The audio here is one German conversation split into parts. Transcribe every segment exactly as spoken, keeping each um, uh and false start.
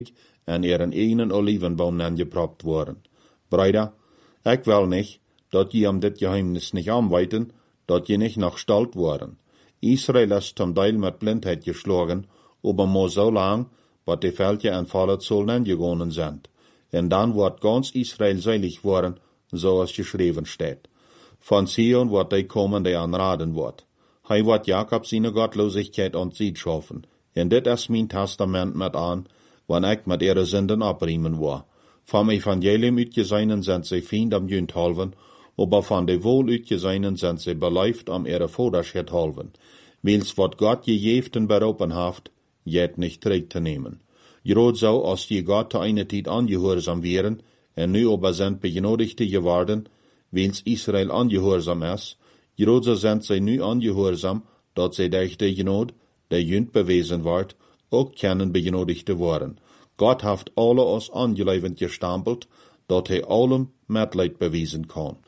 an ihren eigenen Olivenbaum angeprobt worden. Brüder, ich will nicht, dat je um dit Geheimnis nicht anweiten, dat je nicht noch stolz worden. Israel ist zum Teil mit Blindheit geschlagen, aber nur so lang, wat die Völker en Volk sollen angegangen sind. Und dann wird ganz Israel selig worden, so es geschrieben steht. Von Zion wird die kommen, die anraten wird. Hij wird Jakob seine Gottlosigkeit und Sied schaffen. Und dit ist mein Testament mit an, wann ich mit ihre Sünden abriemen war. Vom Evangelium utgeseinen sind sie Feind am Jünd halven, aber von de wohl utgeseinen sind sie beleift am ihre Vaterschaft halven. Wils wat Gott gejeften beropen haft, jet nicht trägt zu nehmen. Gerade so, als die Gott zu einer Zeit angehorsam wären, und nu aber sind begenodigte geworden, wils Israel angehorsam ist, gerade so sind sie nu angehorsam, dat sie durch die Genod, der Jünd bewiesen wird, auch können begenodigte worden. Gott hat alle uns angelevend gestampelt, dat hij allem Mitleid bewiesen kann.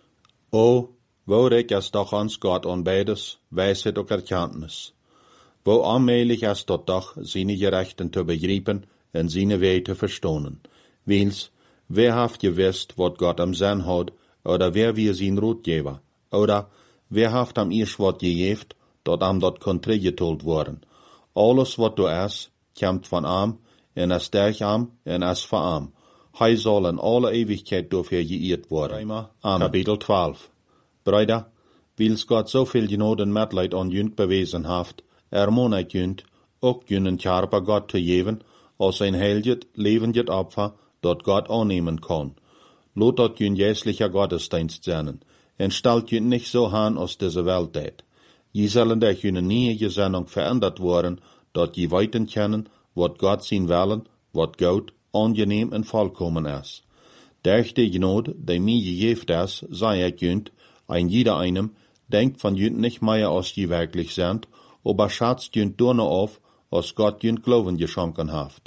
O, wo reik es doch ans Gott an beides, Weisheit und Erkenntnis. Wo allmählich ist dort doch, seine Gerechten zu begreifen und seine Wege zu verstehen. Wils, wer haft gewusst, wat Gott am Sinn hat, oder wer wir sein Rotgeber, oder wer haft am erst wat gejeft, dat am dort konträ getult worden. Alles wat du es, kommt von am, en es durch am, en es von am. Hij soll in alle Ewigkeit dafür geirrt worden. Amen. Kapitel zwölf. Brüder, wils Gott so viel Genot und Mitleid an Jünd bewiesen haft, ermahne ich Jünd, auch jünden Körper Gott zu geben, als ein heiliges, lebendes Opfer, dat Gott annehmen kann. Lot dat Jünd jässlicher Gottesdienst sein, und stellt Jünd nicht so an, als diese Welt tät. Je sollen durch Jünd nie Gesinnung verändert worden, dat je weiten können, wat Gott sein Willen, wat gut, angenehm und vollkommen ist. Durch die Genot, die mir gegeben ist, sei ich Jünd, ein jeder einem, denkt von Jünd nicht mehr, als die wirklich sind, aber schätzt Jünd nur noch auf, als Gott Jünd Glauben geschenken hat.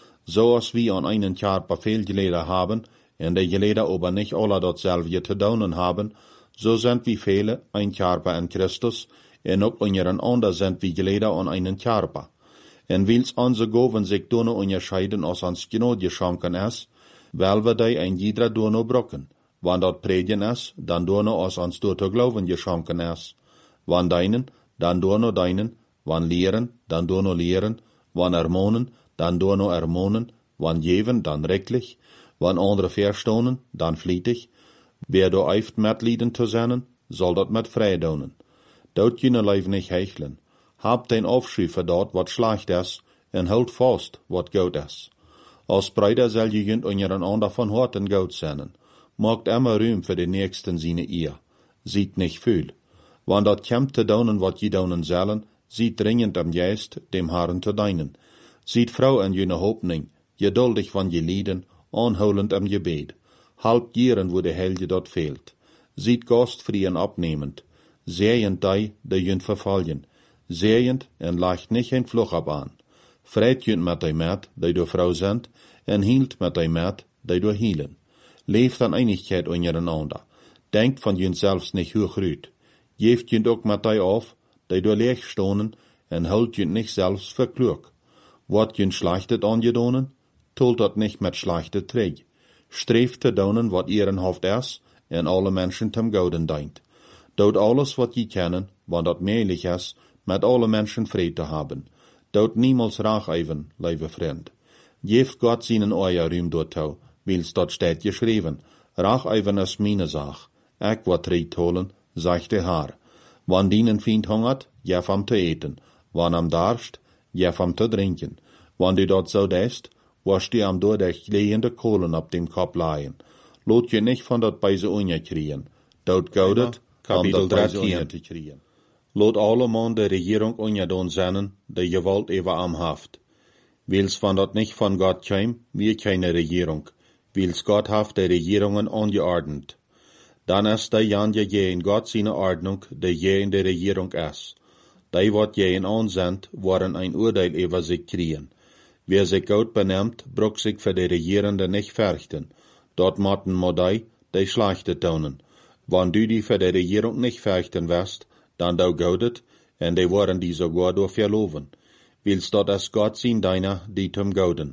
So als wir an einen Körper viel Geleder haben, und die Geleder aber nicht alle dasselbe zu tun haben, so sind wir viele ein Körper in Christus, und auch unseren anderen sind wir Geleder an einen Körper. Und wils unsere Gaben sich nur unterscheiden, als uns Genot geschenken ist, weil wir die ein jeder nur brocken. Wann dort predigen ist, dann nur als uns durch Glauben geschenken ist. Wann deinen, dann nur deinen. Wann lehren, dann nur lehren. Wann ermahnen, dann nur ermahnen. Wann geben, dann rechtlich. Wann andere verstohnen, dann flietig. Wer du eift Mitleiden zu sein, soll dort mit frei donen. Dort jene Leib nicht hecheln. Hab den Aufschrei für dort, wat schlecht ist, en halt fast, wat gut ist. Als Brüder soll je jünd unseren ander von Horten gut sein. Macht immer Ruhm für den Nächsten seine Ehe. Sieht nicht viel. Wann dat kämmt zu donen, wat je donen sollen, sieht dringend am Geist, dem Herrn zu deinen. Sieht Frau in jene Hoffnung, geduldig von je Lieden, anholend am Gebet. Halb gieren, wo der Helge dort fehlt. Sieht Gastfrieden abnehmend. Sehend die, die jünd verfallen. Sehend en leicht nicht ein Fluch ab an. Freit jünd mit die Met, die du Frau sind, en hielt mit die Met, die du hielen. Leeft an Einigkeit untereinander. Denkt von jünd selbst nicht hochrüt. Geeft jünd auch mit die auf, die du leeg stonen, en hult jünd nicht selbst für klug. Wort jünd schlechtet angedonen, tult dat nicht mit schlechte Träg. Streeft te donen, wat ihren Hoft ist, en alle Menschen zum Gouden deint. Dout alles, wat je kennen, wann dat möglich ist, mit alle Menschen Frieden zu haben. Dout niemals racheven, liebe Freund. Geeft Gott seinen euer Ruhm dortau, wils dort steht geschrieben. Racheven ist meine Sach. Ich wat Tritt holen, sagt der Herr. Wann dienen Feind hungert, gef am zu eten. Wann am darst, gef am zu trinken. Wann du dort so dest, wasch dir am durch glehende Kohlen ab dem Kopf leihen. Lot je nicht von dort bei so unje kriegen. Dort gaudet, Kapitel dreizehn. Lot alle Mann der Regierung ungedon sein, der Gewalt über am Haft. Wils von dort nicht von Gott käm, wir keine Regierung. Wils Gott haft der Regierungen angeordnet. Dann ist der Jan je in Gott seine Ordnung, der je in der Regierung ist. Die wat je in ansendt, waren ein Urteil über sich kriegen. Wer sich gut benimmt, bruch sich für die Regierende nicht fürchten. Dort motten Modei, die schlechte tonen. Wann du die für die Regierung nicht fürchten wirst, dann du gaudet, en die waren die sogar durch verloven. Willst dort as Gott sein deiner, die zum Gauden.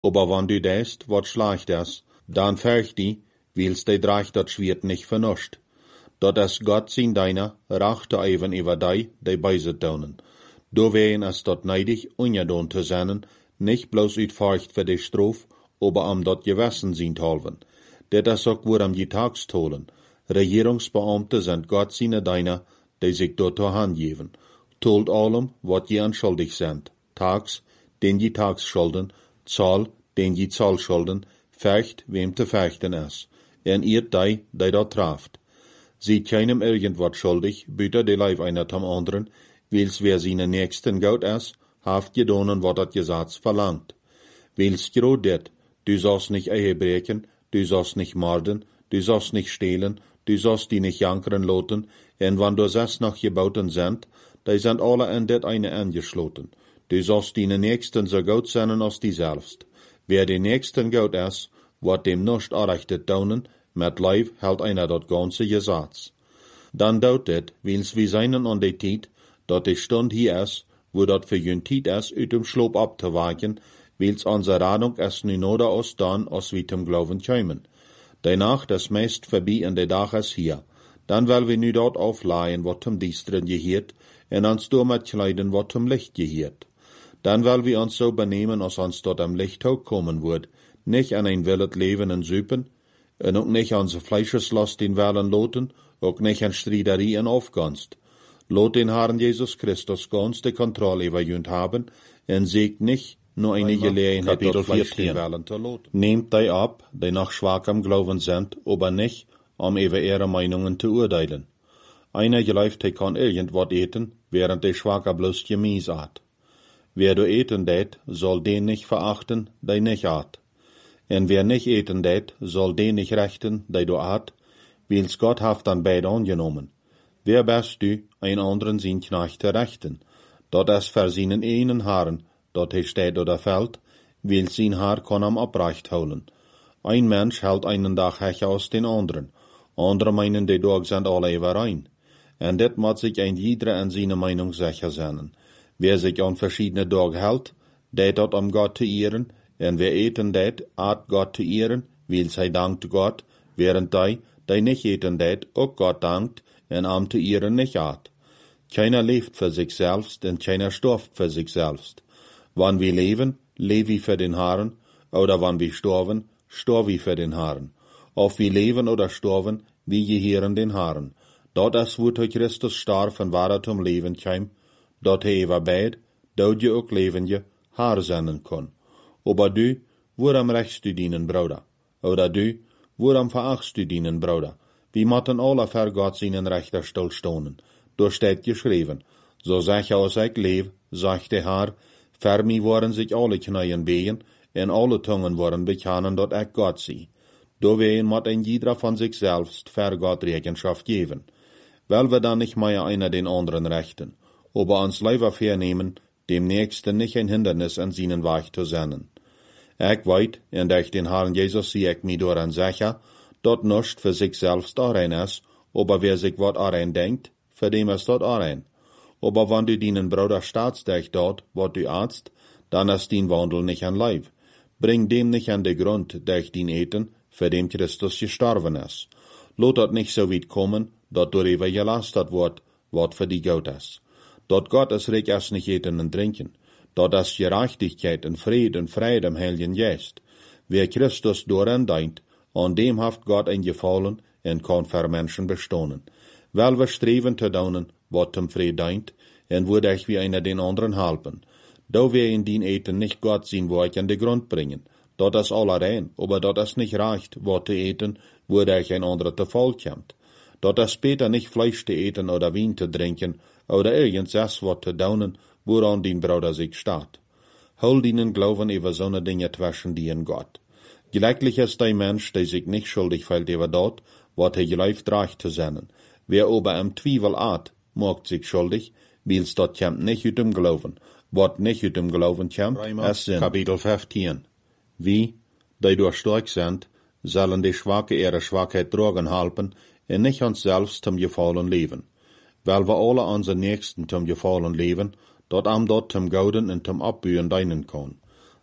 Aber wenn du deist, wat schlecht ist, dann fürcht die, wils de dreich dat Schwert nicht vernuscht. Dat es Gott sin deiner, rachte even über dei, de beise taunen. Do wehen es dat neidig, unjadon te sennen, nicht bloß uit furcht für de Strof, aber am dat gewessen sind halven. Det es auch wohl am die Tagstolen. Regierungsbeamte sind Gott sine deiner, die sich dort zur Hand geben. Tolt allem, wat je anschuldig sind. Tags, den je tags schulden, Zahl, den je Zahl schulden, fecht, wem te fechten is. En iert dei, dei dat traft. Sieht keinem irgendwat schuldig, büter de Leib einer zum anderen, wils wer sine Nächsten gaut is, haft gedonen wat dat Gesetz verlangt. Wils gero det, du sollst nicht Ehe brechen, du sollst nicht morden, du sollst nicht stehlen, du sollst die nicht jankeren loten, en wann du sechs noch gebauten sind, die sind alle in det eine angeschloten. Du sollst die Nächsten so gut sein als die selbst. Wer den Nächsten gut is, wat dem nicht arrechtet daunen, mit Leib hält einer dat ganze Gesetz. Dann daut det, wils wie seinen an de Tiet, dat die Stund hier is, wo dat für jün Tiet is, ut dem Schlob abzuwagen, wils unsere Radung es nu noder aus dann, als wie zum Glauben kämen. Danach das meist vorbei in de Dag is hier. Dann will wir nu dort aufleihen, wat zum Diestren gehiert, en ans damit kleiden, wat zum Licht gehiert. Dann will wir uns so benehmen, als uns dort am Licht kommen wird, nicht an ein willet Leben in Süpen, en auch nicht an se Fleischeslast in Wellen loten, auch nicht an Striederie en Aufgunst. Lot den Herrn Jesus Christus ganz die Kontrolle über jünd haben, en siegt nicht nur eine Gelegenheit, dort Fleisch in Wellen zu loten. Nehmt die ab, die nach schwachem Glauben sind, aber nicht, um über ihre Meinungen zu urteilen. Einer geläuft, der kann irgendwas eten, während der Schwacher bloß Gemies hat. Wer du eten tät, soll den nicht verachten, der nicht hat. En wer nicht eten tät, soll den nicht rechten, der du hat, wils Gott haft an beide angenommen. Wer bist du, ein anderen sin Knechte rechten? Dort es für seinen einen Haaren, dort he steht oder fällt, wils sein Haar kann am abreicht holen. Ein Mensch hält einen Tag hecher aus den anderen, andere meinen, die Tag sind alle überein. En dit moet sich ein jeder an seine Meinung sicher sein. Wer sich an verschiedene Tage hält, det dort am Gott zu ehren, en wer eten det, at Gott zu ehren, wils hij dankt Gott, während die, die nicht eten det, auch Gott dankt, en am zu ehren nicht at. Keiner lebt für sich selbst, en keiner stirbt für sich selbst. Wann wir leben, leben wir für den Herrn, oder wann wir sterben, sterben wir für den Herrn. Ob wir leben oder sterben, wir gehören den Herrn. Dort es wo durch Christus starb und war zum Leben kam, dort he war beid, dort je auch leben je, Haar senden kon. Aber du, woran rechtst du dienen, Bruder? Oder du, woran verachtst du dienen, Bruder? Wir motten alle für Gott seinen Rechter stillstonen. Durch steht geschrieben, so sicher als ich lebe, sagt der Herr, für mich waren sich alle Kneien behen, en alle Zungen waren bekennen, dort ich Gott sie. Do wehen mot ein jeder von sich selbst für Gott Rechenschaft geben. Weil wir dann nicht mehr einer den anderen rechten, aber uns lieber vernehmen, dem Nächsten nicht ein Hindernis an seinen Weg zu senden. Ich weit, en durch den Herrn Jesus sieh ich mich daran sicher, dort nicht für sich selbst allein ist, aber wer sich wat allein denkt, für dem ist dort allein. Aber wenn du deinen Bruder staatst dich dort, wat du arzt, dann ist dein Wandel nicht an Leib. Bring dem nicht an den Grund, durch den Eten, für dem Christus gestorben ist. Lot dort nicht so weit kommen, dort darüber gelastet wird, wat für die gut ist. Dort Gott es recht erst nicht eten und trinken. Dort ist Gerechtigkeit und Fried und Freude im Heiligen Geist. Wer Christus daran denkt, an dem haft Gott ein Gefallen und kann für Menschen bestohnen. Weil wir streben zu daunen, wat zum Fried denkt, und würde ich wie einer den anderen helfen. Da wir in den Eten nicht Gott sehen, wo ich an den Grund bringen. Dort ist alle rein, aber dort ist nicht reicht, wat zu eten, würde ich ein anderer zu voll kommt. Dort ist später nicht Fleisch zu eten oder Wein zu trinken, oder irgendwas wat zu daunen, woran den Bruder sich steht. Hol ihnen Glauben über so ne Dinge zwischen die in Gott. Gleichlich ist der Mensch, der sich nicht schuldig fällt über dort, wat er geläuft reich zu sein. Wer aber im Zweifel art, macht sich schuldig, wils dort kommt nicht ut dem Glauben. Wat nicht ut dem Glauben kommt, es sind Kapitel fünfzehn. Wie, die durch stark sind, sollen die Schwache ihre Schwachheit tragen halten, und nicht uns selbst zum Gefallen leben. Weil wir alle unsere Nächsten zum Gefallen leben, dort am dort zum Gauden und zum Abbühen deinen können.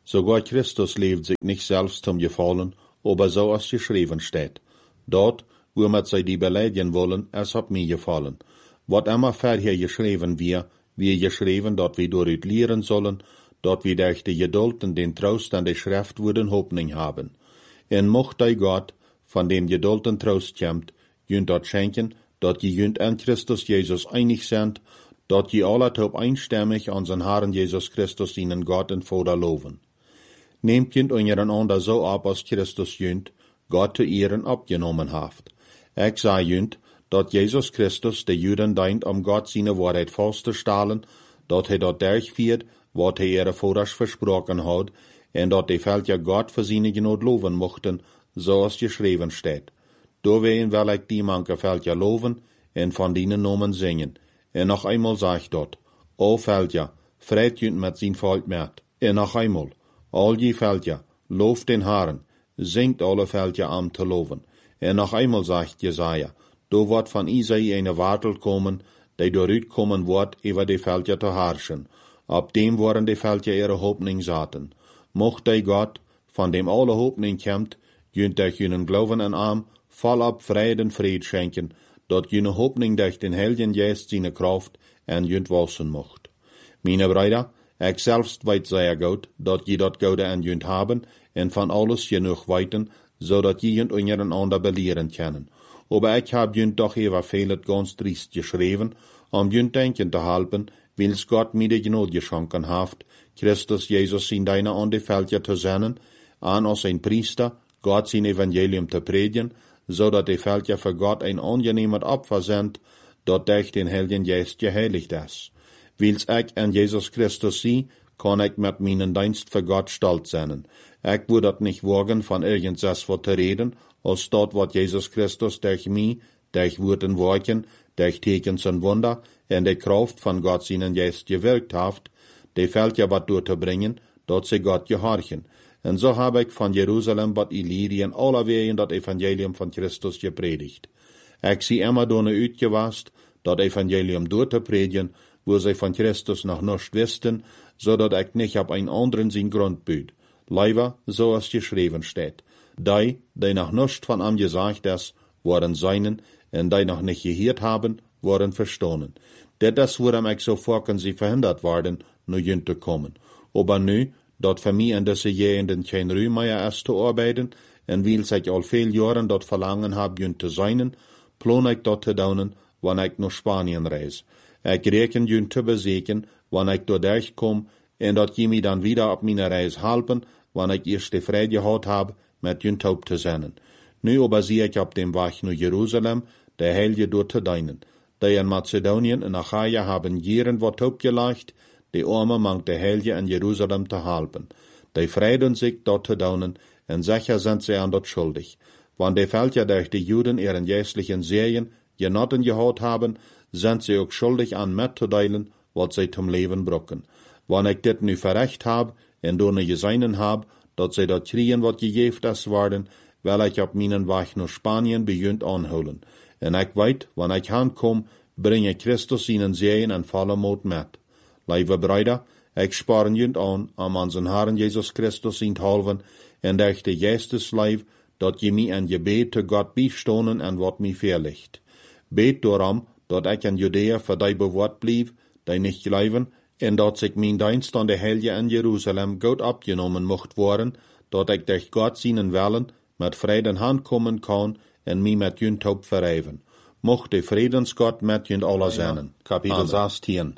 Sogar Christus lebt sich nicht selbst zum Gefallen, aber so als geschrieben steht. Dort, wo man sie die beleidigen wollen, es hat mir gefallen. Wat immer vorher geschrieben wir, wir geschrieben, dort wir durch lehren sollen, dort wir durch die Geduld und den Trost an der Schrift würden Hoffnung haben. En mocht die Gott, von dem Geduld und Trost kommt, jünt dort schenken, dort je jünt an Christus Jesus einig sind, dort je alle top einstimmig an den Herrn Jesus Christus ihnen Gott und Vater loben. Nehmt jünt untereinander so ab, als Christus jünt, Gott zu Ehren abgenommen haft. Ich sah jünt, dort Jesus Christus de Juden deint, um Gott seine Wahrheit festzustellen, dort he dort durchführt, wat he ihre Vaters versprochen hat, en dort die Völker Gott für seine Genot loben mochten, so als geschrieben steht. Doorwegen will ich die manche Völker loben, en von denen Nomen singen. En noch einmal sag ich dort, o Völker, freit jünt mit sein Volk mit. En noch einmal, all die Völker, lobt den Herrn, singt alle Völker am zu loben. En noch einmal sagt Jesaja, do wird von Isai eine Wartel kommen, die doorut kommen wird, über die Völker zu herrschen. Ab dem worden die Völker ihre Hoffnung saten. Mocht die Gott, von dem alle Hoffnung kommt, jünt durch jenen Glauben an Arm, voll ab Frieden Fried schenken, dort jene Hoffnung durch den Heiligen Geist seine Kraft en jünt wachsen mocht. Meine Brüder, ich selbst weiß sehr gut, dort je dort Gaude en jünt haben, en von alles genug weiten, so dat je jünt untereinander belehren können. Aber ich hab jünt doch ever vielet ganz triest geschrieben, um jünt denken zu halten, wils Gott mir die Gnade geschenken haft, Christus Jesus in deine an die Völker zu senden, an als ein Priester, Gott sein Evangelium zu predigen, so dat die Völker für Gott ein angenehmer Opfer sind, dort durch den Heiligen Geist geheiligt ist. Wils ich an Jesus Christus sie, kann ich mit meinen Dienst für Gott stolz sein. Ich würde nicht wagen, von irgendwas zu reden, als dort, wat Jesus Christus durch mich, durch Worten Worten, durch Tekens und Wunder, in der Kraft von Gott seinen Geist gewirkt haft, die Völker wat durchzubringen, dort sie Gott gehorchen. Und so habe ich von Jerusalem bat Illyrien alle Wegen das Evangelium von Christus gepredigt. Ich sie immer donne uitgewast, das Evangelium durchzupredigen, wo sie von Christus noch nicht wussten, so dat ich nicht ab einen anderen sein Grund büt. Leider, so als geschrieben steht. Die, die noch nicht von ihm gesagt ist, waren seinen, und die noch nicht gehört haben, waren verstohlen. Der das worum ich so vorken sie verhindert worden, nur jünt zu kommen. Aber nu, dort für mich in diese Gegenden kein Ruhm mehr ist zu arbeiten, und weil ich all viel Jahren dort verlangen hab, jünt zu sein, plan ich dort zu daunen, wann ich nach Spanien reise. Ich rechne jünt zu besiegen, wann ich dort durchkomme, und dort je mich dann wieder auf meine Reise halten, wann ich erst die Freude gehabt hab, mit jünt taub zu sein. Nu aber sehe ich auf dem Weg nach Jerusalem, der Heilige dort zu dienen. Die in Mazedonien und Achaia haben Jieren wat taub gelegt, die Arme mang der Heilige in Jerusalem zu halten. Die freuen sich dort zu dienen, und sicher sind sie an dort schuldig. Wann die Völker durch die Juden ihren jährlichen Serien Genotten gehabt haben, sind sie auch schuldig an mitzuteilen, was sie zum Leben brauchen. Wann ich dit nu verrecht hab, und ohne geseinen hab, dat sie dort kriegen, wat gegeft ist worden, will ich auf meinen Weg nach Spanien beginnt anholen. Und ich weit, wann ich ankomme, bringe Christus ihnen Sehen en volle Mut mit. Liebe Brüder, ich sparen jünt an, am unseren Herrn Jesus Christus in halven, und durch die Geistesleib, dat je mich an Gebet zu Gott beistonen en wat mich verlicht. Bet darum, dat ich in Judäa für die bewahrt blieb, die nicht glauben, und dat sich mein Dienst an der Heilige in Jerusalem gut abgenommen mocht worden, dat ich durch Gott seinen Willen mit Frieden handkommen kann und mich mit jünt taub verreiven. Mocht der Friedensgott mit jünt alle sein. Kapitel sechzehn.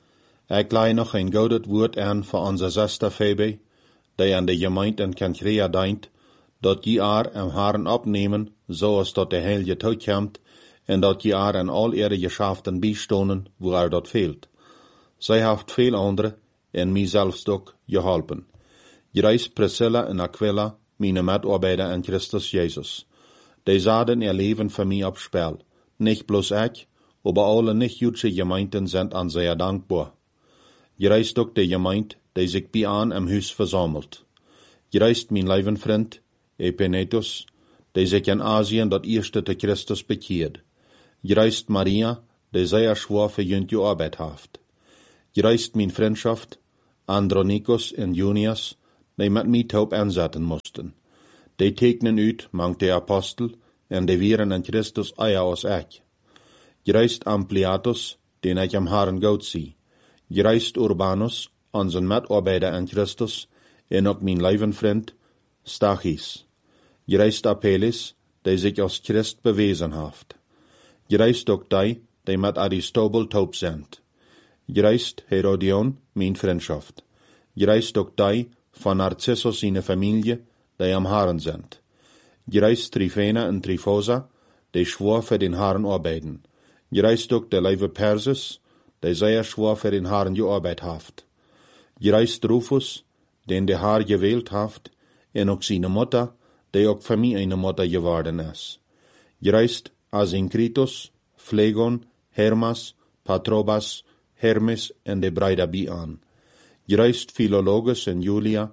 Ich leih noch ein gutes Wort an für unsere Schwester Phoebe, die an der Gemeinde in Kenchrea dient, dat die haar am Herrn abnehmen, so als dat der Heilige Tod kommt, und dat die haar an all ihre Geschäften beistonen, wo er dort fehlt. Zij heeft veel andere, en mij zelfs ook, geholpen. Juist Priscilla en Aquila, mijn medarbeiter in Christus Jesus. Die zaten ihr Leben für mich aufs Spiel. Nicht bloß ich, aber alle nicht-jüdische Gemeinden sind an sehr dankbar. Juist auch die Gemeinde, die sich bei an im Haus versammelt. Juist mein Leibenfreund, Epenetus, die sich in Asien das erste zu Christus bekehrt. Juist Maria, die sehr schwer für jünt gearbeitet hat. Juist mein Freundschaft, Andronikos und Junias, die met mij taub aanzetten moesten. Die tekenen uit, mangt de apostel, en de vieren en Christus eier als ek. Gereist Ampliatus, den ik am Herren goed zie. Gereist Urbanus, onze medarbeider en Christus, en ook mijn levenvriend, Stachys. Gereist Apelles, die zich als Christ bewezen heeft. Gereist ook die, die met Aristobel taub zijn. Gereist Herodion, mijn vriendschaft. Gereist ook die van Narcissus zijn familie, die am Herren zijn. Gereist Tryphena en Tryphosa, die schwor für den Herren arbeiten. Gereist ook de Leive Persis, die sehr schwor für den Herren gearbeitet haft. Gereist Rufus, den de Herr gewählt haft, en ook seine Mutter, die ook für mich eine Mutter geworden ist. Gereist Asinkritus, Phlegon, Hermas, Patrobas, Hermes en de Breida Bian. Gereist Philologus en Julia,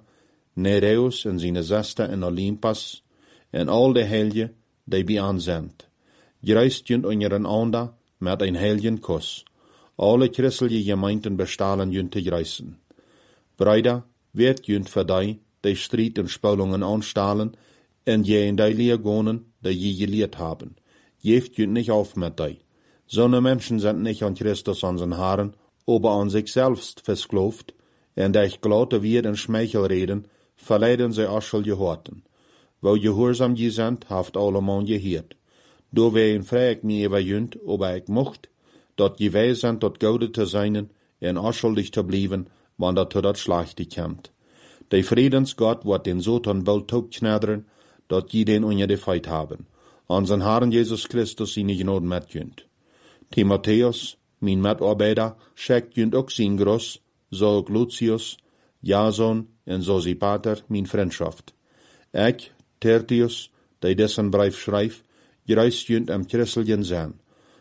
Nereus en zijn zester en Olympas, en al de helje, die Bian zijn. Gereist junt unseren ander met een heljen kus. Alle christelijke gemeinten bestalen junt te gereisen. Breida, werd junt voor die, die strijd en spulungen aanstalen, en je in die leer gonen, die je geleerd haben. Geeft junt nicht auf met die. Sonne Menschen sind nicht an Christus an zijn Herren, aber an sich selbst verskloft, en durch glaute wir en Schmeichel reden, verleiden sie aschel gehorten. Wo gehorsam je sind, haft allemal geheerd. Do wein vrij ik me over junt, ob ik mocht, dat je wij zijn tot goude te zijn, en aschuldig te blijven, wanneer tot dat slechte komt. De Friedensgott wordt den Satan bald toeknederen, dat je den onder de feit haben. An zijn Herren Jesus Christus zijn genood met junt. Timotheus, mijn medarbeider, schickt junt ook zijn gros, zo ook Lucius, Jason en Sosipater, mijn vriendschaft. Ik, Tertius, die dessen brief schrijf, gereist junt am christeljen zijn.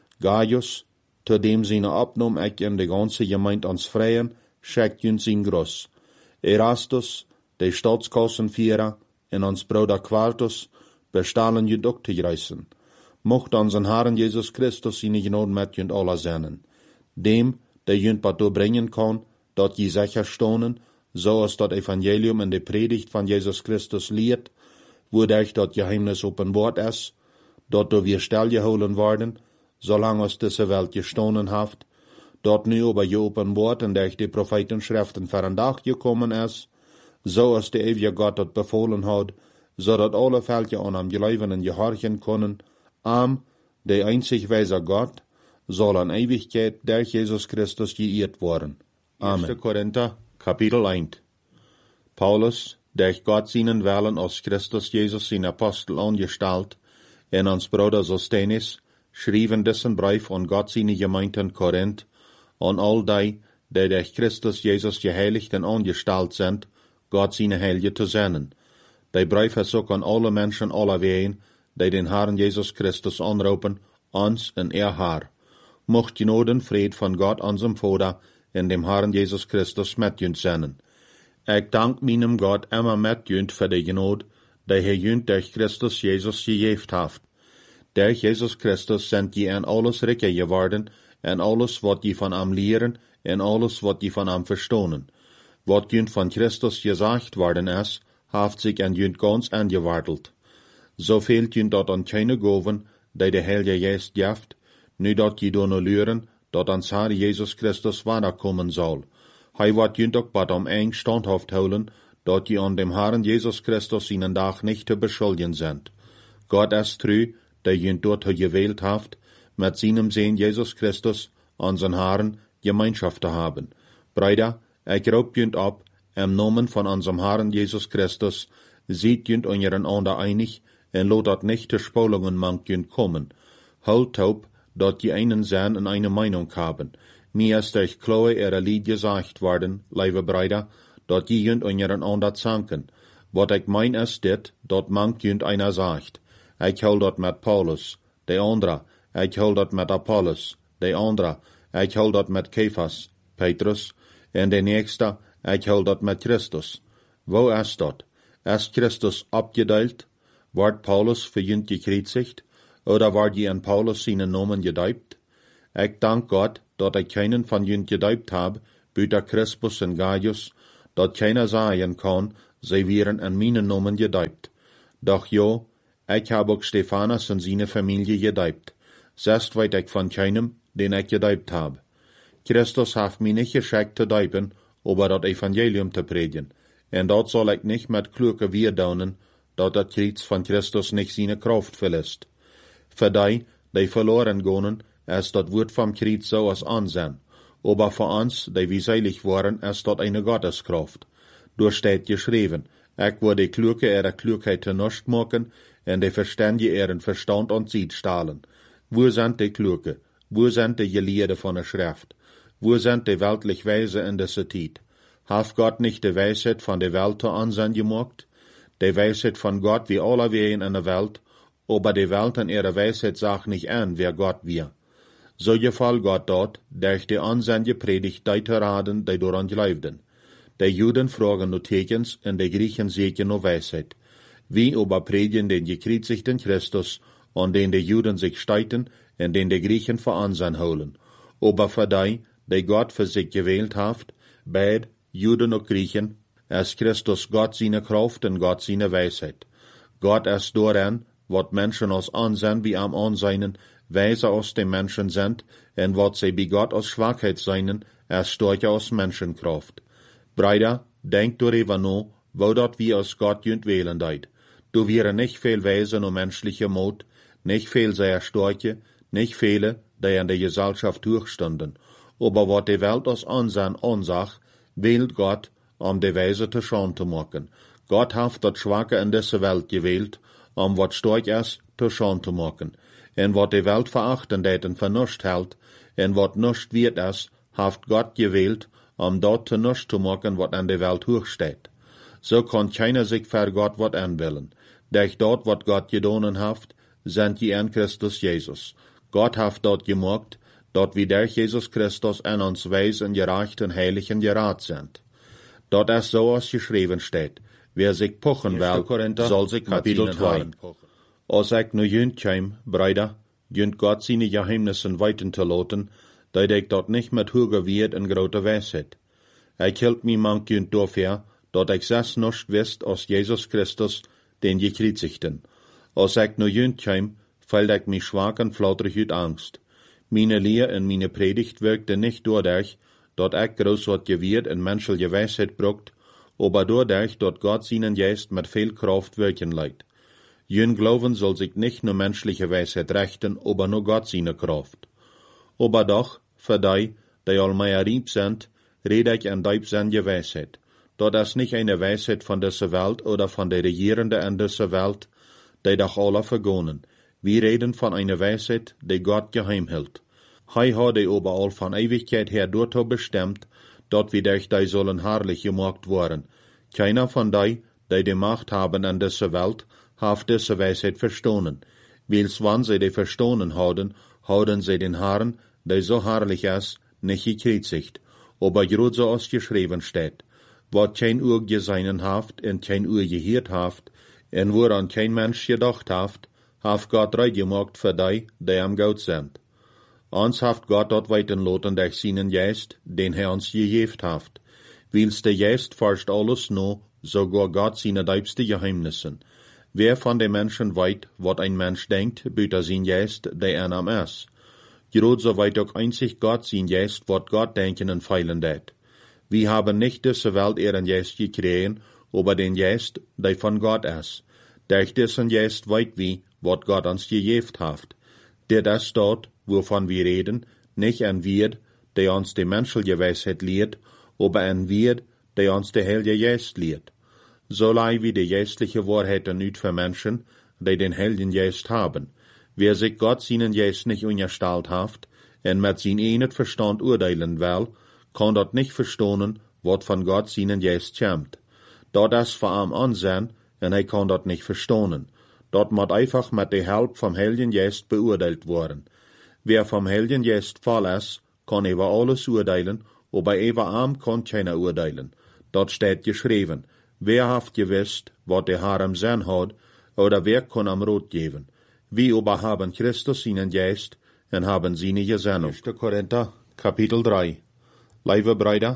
Gaius, te dem zijn opnom ik in de ganze gemeint ans vrijen, schickt junt zijn gros. Erastus, de Staatskassenvierer, en ons broeder Quartus, bestalen junt ook te gereisen. Mocht onze Herren Jesus Christus zijn genood met junt alle zijn. Dem, die junt wat doorbrengen kan, dat je sicher stonen, zoals dat Evangelium en de predigt van Jesus Christus leert, wodurch dat Geheimnis openbaart is, dat door wir stilgehouden worden, zolang als deze Welt gestonen heeft, dat nu aber je openbaart en durch die Prophetenschriften voor een dag gekommen is, zoals de eeuwige Gott dat befohlen had, zodat alle Völker an am geloven en gehorchen kunnen, am, de einzig wijze Gott, soll an Ewigkeit durch Jesus Christus geehrt worden. Amen. erster Korinther, Kapitel eins. Paulus, durch Gott seinen Willen als Christus Jesus sein Apostel angestellt, en ans Bruder Sosthenes, schrieben dessen Brief an Gott seine Gemeinden Korinth, an all die, die durch Christus Jesus geheiligt en angestellt sind, Gott seine Heilige zu senden. Die Brief ist auch an alle Menschen aller Wehen, die den Herrn Jesus Christus anrufen, uns en er Herr. Mocht Genot en Fried von Gott unserem Vater en dem Herrn Jesus Christus met junt zijn. Ik dank meinem Gott immer met junt für die Genot, die hij junt durch Christus Jesus gegeven heeft. Durch Jesus Christus sind je en alles rijker geworden, en alles wat je van hem leren, en alles wat je van hem verstonen. Wat junt van Christus gezegd worden is, heeft zich en junt ganz aangewarteld. So fehlt junt dat an keine Goven, die de Heilige Geist geeft, nu dat je doen leren, dat ans Herr Jesus Christus wederkommen soll. Hij wordt junt ook wat om eng standhaft houden, dat je an dem Herrn Jesus Christus seinen Dag nicht te beschuldigen sind. Gott ist treu, der junt dort gewählt haft, mit seinem Sohn Jesus Christus, unseren Herrn, Gemeinschaft zu haben. Brüder, ich raub junt ab, im Namen von unserem Herrn Jesus Christus, seht junt unseren ander einig, en lot dat nicht te Spolungen mank junt kommen. Halt taub, dat je einen zijn en eine Meinung haben. Mir ist durch Chloe ihre Lied gesagt worden, liebe Brüder, dat je junt unseren ander zanken. Wat ik mein ist dit, dat mank junt einer sagt. Ich hol dat met Paulus, de andere, ich hol dat met Apollos, de andere, ich hol dat met Kephas, Petrus, en de nächste, ich hol dat met Christus. Wo ist dat? Ist Christus abgedeelt? Ward Paulus für junt gekreuzigt? Oder ward je an Paulus seinen Namen gedeupt? Ich dank Gott, dat ich keinen von junt gedeupt hab, büter Crispus en Gaius, dat keiner sagen kann, sie wären an meinen Namen gedeibt. Doch jo, ich habe auch Stephanus und seine Familie gedeibt. Selbst weit ich von keinem, den ich gedeibt habe. Christus hat mich nicht geschickt zu deiben, aber das Evangelium zu predigen. Und dort soll ich nicht mit kluge Wiedaunen, dat das Kreuz von Christus nicht seine Kraft verlässt. Für die, die verloren gehen, ist das Wort vom Kreuz so als Ansehen. Aber für uns, die wir seilig waren, ist das eine Gotteskraft. Durch steht geschrieben, ich will die Kluge ihre Klugheit zunichte machen, und die Verständige ihren Verstand und Sied stahlen. Wo sind die Kluge? Wo sind die Gelehrten von der Schrift? Wo sind die weltlich Weise in dieser Zeit? Hat Gott nicht die Weisheit von der Welt zu Ansehen gemacht? Die Weisheit von Gott wie alle Wehen in der Welt, aber die Welt in ihrer Weisheit sagt nicht an, wer Gott wir. So gefall Gott dort, durch die Ansehen gepredigt, die zu raten, die daran glaubten. Die Juden fragen nur Tekens, und die Griechen sehen nur Weisheit. Wie aber predigen den gekreuzigten Christus, und den die Juden sich streiten, und den die Griechen für Ansehen holen. Aber für die, die Gott für sich gewählt hat, beid Juden und Griechen, ist Christus Gott seine Kraft und Gott seine Weisheit. Gott ist daran, wat Menschen aus Ansehen wie am Ansehen, weise aus den Menschen sind, und wat sie bei Gott aus Schwachheit seien, ist stärker aus Menschenkraft. Brüder, denkt darüber nach, wo dat wir aus Gott jünd wählen deit. Du wäre nicht viel Weise nur menschlicher Mut, nicht viel sehr Stärke, nicht viele, die in der Gesellschaft durchstanden. Aber wat die Welt aus Ansehen ansagt, wählt Gott, um die Weise zu Schande zu machen. Gott hat das Schwache in dieser Welt gewählt, um wat stark ist, zu Schande zu machen. Und wat die Welt verachten det und für nichts hält, und wat nichts wird ist, hat Gott gewählt, um dort zu nichts zu machen, wat an der Welt hochsteht. So kann keiner sich für Gott wat anwählen. Durch dort, wat Gott gedonen hat, sind die in Christus Jesus. Gott hat dort gemacht, dort wie durch Jesus Christus an uns weis und gerecht und heilig und gerat sind. Dort ist so als geschrieben steht, wer sich pochen will, soll sich Kapitel zwei. Als ich nu jünd käm, Brüder, jünd Gott seine Geheimnissen weiten zu lassen, da ich dort nicht mit höher wird in großer Weisheit. Ich hielt mich manch jünd dafür, dort ich selbst nicht wisst aus Jesus Christus, den gekreuzigten. Als ich nu jünd käm, fällt ich mich schwach und flautrig ut Angst. Meine Lehre und meine Predigt wirkte nicht dadurch, dort ich groß wat gewirrt und menschliche Weisheit brucht, aber dadurch, dort Gott seinen Geist mit viel Kraft wirken leiht. Jün Glauben soll sich nicht nur menschliche Weisheit rechten, aber nur Gott seine Kraft. Aber doch, für die, die allmehr rieb sind, rede ich an deib seine Weisheit. Dort ist nicht eine Weisheit von dieser Welt oder von der Regierenden in dieser Welt, die doch alle vergonnen. Wir reden von einer Weisheit, die Gott geheim hält. Hei hat die überall von Ewigkeit her dorthin bestimmt, dort wie durch die sollen herrlich gemacht worden. Keiner von die, die die Macht haben an dieser Welt, hat diese Weisheit verstohlen. Weils wann sie die verstohlen haben, haben sie den Herrn, der so herrlich ist, nicht gekreuzigt. Aber gerade so als geschrieben steht, wat kein Uhr gesehen haft und kein Uhr gehört haft, und woran kein Mensch gedacht haft, haft Gott reich gemacht für die, die am Gott sind. Uns haft Gott dort weiten loten durch seinen Geist, den er uns gegeben haft. Weils der Geist forscht alles nur, sogar Gott seine deibste Geheimnissen. Wer von den Menschen weit, wat ein Mensch denkt, büter sein Geist, der er am ist. Gerade so weit auch einzig Gott sein Geist, wat Gott denken und feilen det. Wir haben nicht diese Welt ihren Geist gekriegt, aber den Geist, der von Gott ist. Durch diesen Geist weit wie, wat Gott uns gegeben hat. Der das dort, wovon wir reden, nicht ein Wird, der uns die menschliche Weisheit lehrt, aber ein Wird, der uns der Heilige Geist lehrt. So lei wie die geistliche Wahrheiten nicht für Menschen, die den Heiligen Geist haben. Wer sich Gott seinen Geist nicht unterstellt hat, und mit sein enet Verstand urteilen will, kann dort nicht verstehen, wat von Gott seinen Geist kommt. Dort ist vor ihm ansehen, und er kann dort nicht verstehen. Dort muss einfach mit der Hilfe vom Heiligen Geist beurteilt worden. Wer vom Heiligen Geist voll ist, kann über alles urteilen, aber über ihm kann keiner urteilen. Dort steht geschrieben, wer hat gewusst, wat der Herr am Sinn hat, oder wer kann am Rot geben. Wir aber haben Christus seinen Geist, und haben seine Gesinnung. erster Korinther, Kapitel drei. Liebe Brüder,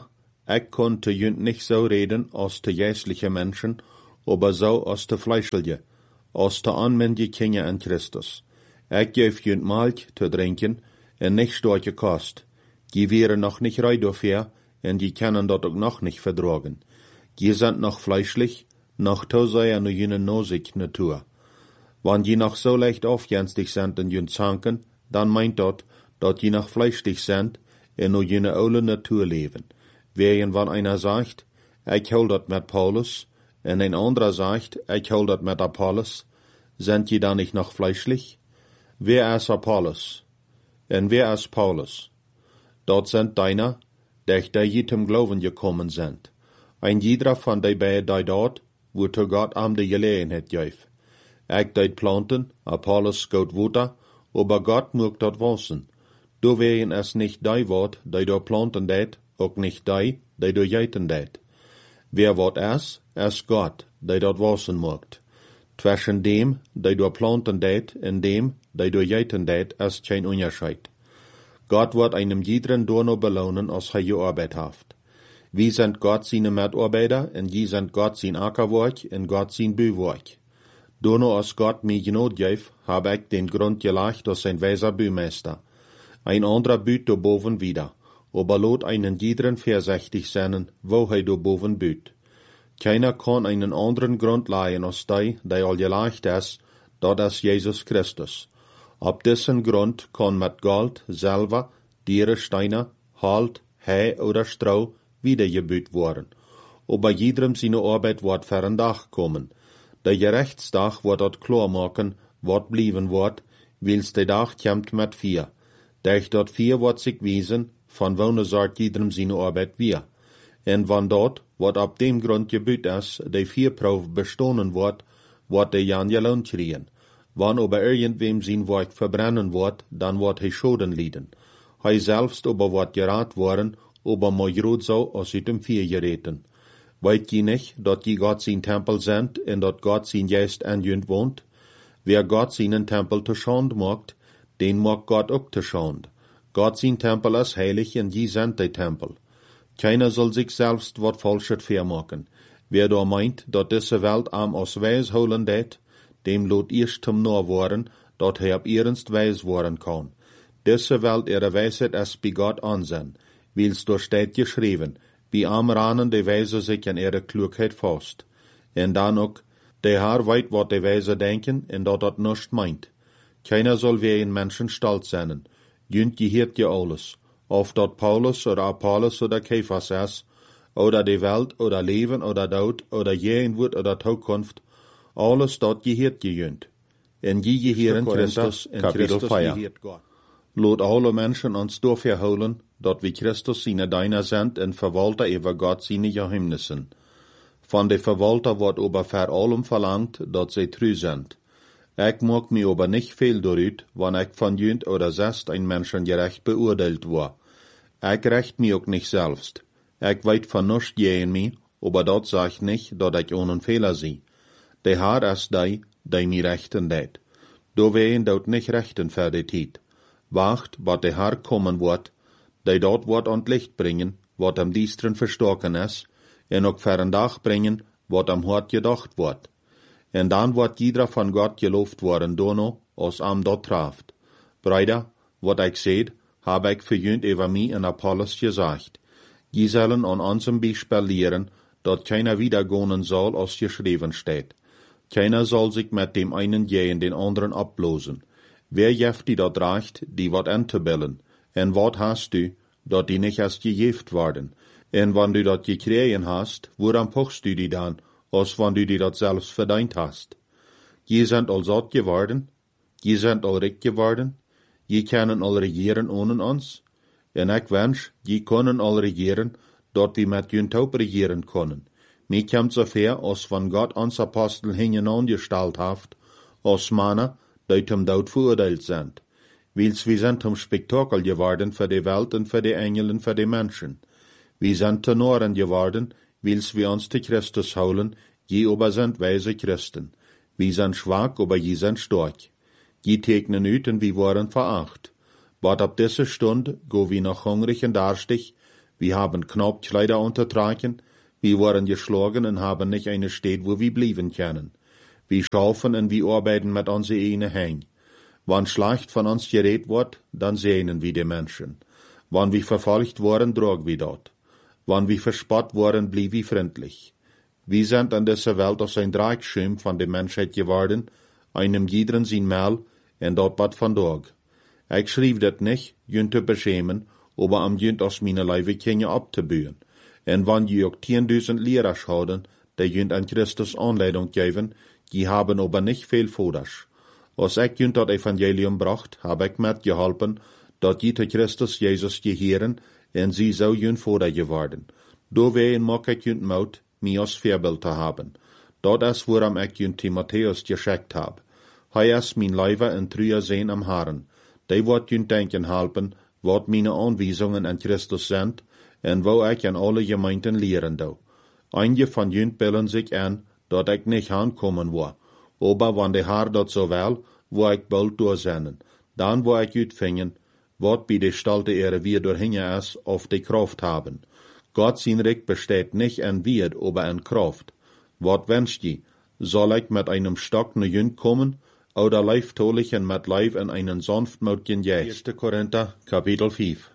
Ich konnte jünd nicht so reden als de geistliche Menschen, aber so als de fleischliche, als de anmändige Kinder in Christus. Ich geef jünd Milch zu trinken, en nicht starke Kost. Die wären noch nicht reif dafür, en die können dort auch noch nicht vertragen. Die sind noch fleischlich, noch to sehr nur jene nosig Natur. Wenn die noch so leicht aufgenstig sind in jün Zanken, dann meint dort, dat die noch fleischlich sind, en nur jene aule Natur leben. Während wenn einer sagt, ich hol dat mit Paulus, en ein anderer sagt, ich hol dat mit Apollos, sind die da nicht noch fleischlich? Wer ist Apollos? En wer ist Paulus? Dort sind deiner, der die zum Glauben gekommen sind. Ein jeder von die beiden die dort, wo zu Gott am die Gelegenheit gef. Ich deit planten, Apollos gout Wutter, aber Gott mögt dort wachsen. Du wären es nicht die Wort, die du planten deit, auch nicht die, die du jäten deit. Wer wort es, es Gott, die dort wachsen mögt. Zwischen dem, die du planten deit, und dem, die du jäten deit, ist kein Unterschied. Gott wird einem jeden nur belohnen, als er gearbeitet hat. Wir sind Gott seine Mitarbeiter, und die sind Gott sein Ackerwerk, und Gott sein Büwerk. Nur als Gott mir Genot gef, hab ich den Grund gelegt als ein weiser Bühmeister. Ein anderer büht do boven wieder, aber lot einen jeden vorsichtig sein, wo er do boven büht. Keiner kann einen anderen Grund leihen als die, die all gelegt ist, dort ist Jesus Christus. Ab dessen Grund kann mit Gold, Silber, Diere, Steine, Halt, Heu oder Stroh wiedergebüht worden. Aber jedem seine Arbeit wird für ein Dach kommen. Der Gerechtstag wird dort klar machen, wat blieben wird, wils der Dach kommt mit vier. Durch dort vier wird sich wiesen, von wo sagt jedem seine Arbeit wir. En wann dort, wat ab dem Grund gebüht ist, der vier Probe bestohlen wird, wird der Jan Lohn kriegen. Wann aber irgendwem sein Werk verbrennen wird, dann wird er Schoden leiden. Hij selbst aber wird gerat worden, aber mal gerot so aus dem vier gereten. Weet je nicht, dat die Gott sein Tempel sind, en dat Gott sein Geist an jünd wohnt? Wer Gott seinen Tempel zu Schand macht, den mag Gott auch zu Schand. Gott sein Tempel ist heilig, en die sind der Tempel. Keiner soll sich selbst wat Falsches vermachen. Wer da meint, dat diese Welt am aus Weis holen det, dem lot erst zum Nur worden, dat er ab ernst weis worden kann. Diese Welt ihre Weisheit ist bei Gott ansehen, wils da steht geschrieben, wie am Ranen de Weise sich an ihre Klugheit fast. En dann auch, der Herr weit wat de Weise denken, en dat dat nicht meint. Keiner soll wie ein Menschen stolz sein. Jünd gehört ja alles. Ob dat Paulus oder Apollos oder Kephas ist, oder die Welt oder Leben oder Tod oder Gegenwart oder Zukunft, alles dort gehört jünd. En die gehören Christus, en Christus gehört Gott. Lot alle Menschen uns dafür holen, dat wie Christus seine Deiner sind en verwalter über Gott seine Geheimnissen. Von de Verwalter wird aber vor allem verlangt, dat sie treu sind. Ich mag mir aber nicht viel darüber, wann ich von jünd oder sest ein Menschen gerecht beurteilt war. Ich recht mir auch nicht selbst. Ich weit von nichts gegen mich, aber dat sagt nicht, dat ich ohne Fehler sie. Der Herr ist die, die mir rechten det. Do wehen dort nicht rechten für die Zeit. Wacht, wat der Herr kommen wird, die dort wird an Licht bringen, wat am Diestren verstocken ist, en auch für ein Dach bringen, wat am Hort gedacht wird. En dann wird jeder von Gott gelobt worden, dono, als am dort traft. Brüder, wat ich seht, hab ich für jünd über mich in Apollos gesagt. Die sollen an unserem Beispiel lehren, dat keiner wiedergehen soll, als geschrieben steht. Keiner soll sich mit dem einen gehen, den anderen ablosen. Wer jeft die dort reicht, die wat anzubellen? En wat hast du, dat die nicht erst gejeft worden? En wann du dat gekriegen hast, woran pochst du die dann, als wann du die dat selbst verdient hast? Je sind all satt geworden, je sind all recht geworden, je können all regieren ohne uns, en ich wünsch, je können all regieren, dat wir mit jünd auch regieren können. Mir kommt so fair, als wenn Gott uns Apostel hineingestellt hat, als Männer, die zum Tod verurteilt sind. Wils wir sind zum Spektakel geworden für die Welt und für die Engel und für die Menschen. Wir sind Tenoren geworden, wils wir uns zu Christus holen, je aber sind weise Christen. Wir sind schwach, aber je sind stark. Je tegnen üt und wir waren veracht. But ab dieser Stunde go wir noch hungrig und darstig, Wir haben Knaubkleider untertragen, wir waren geschlagen und haben nicht eine Stadt, wo wir blieben können. Wir schaufen und wir arbeiten mit unseren eigenen Händen. Wann schlecht von uns geredet wird, dann sehnen wir die Menschen. Wann wir verfolgt worden, drogen wir dort. Wann wir verspott worden, blieb wir freundlich. Wir sind an dieser Welt aus ein Dreieckschirm von der Menschheit geworden, einem jeden sein Mal, und dort bat von Dog. Ich schrieb dat nicht, jünt te beschämen, aber am jünt aus meiner Leibe Kinder abzubühen. Und wann die auch zehntausend Lehrer schauen, die jünt an Christus Anleitung geben, die haben aber nicht viel Fodas. Als ich jünt das Evangelium bracht, hab ich mitgeholfen, dat die te Christus Jesus gehören, und sie so jünt Foda geworden. Dowein mag ich jünt Maut, mir als Vorbild zu haben. Dat ist, woran ich jünt Timotheus geschickt hab. Hij ist mein Leiber und treuer Sehn am Herrn. Die wird jünt denken helfen, wat meine Anweisungen an Christus sind, und wo ich an alle Gemeinden lehren do. Einige von jünt bilden sich an, dat ich nicht ankommen war. Aber wenn der Herr dat so will, wo ich bald durchsenden. Dann wo ich jüt fingen, wat bei der Stalte ihre wir durchhinge ist, auf die Kraft haben. Gott sein Recht besteht nicht an Wirt, aber an Kraft. Wat wünscht je? Soll ich mit einem Stock ne jünt kommen, oder leiftolichen mit Leib in einen sanftmütigen Geist? erster Korinther, Kapitel fünf.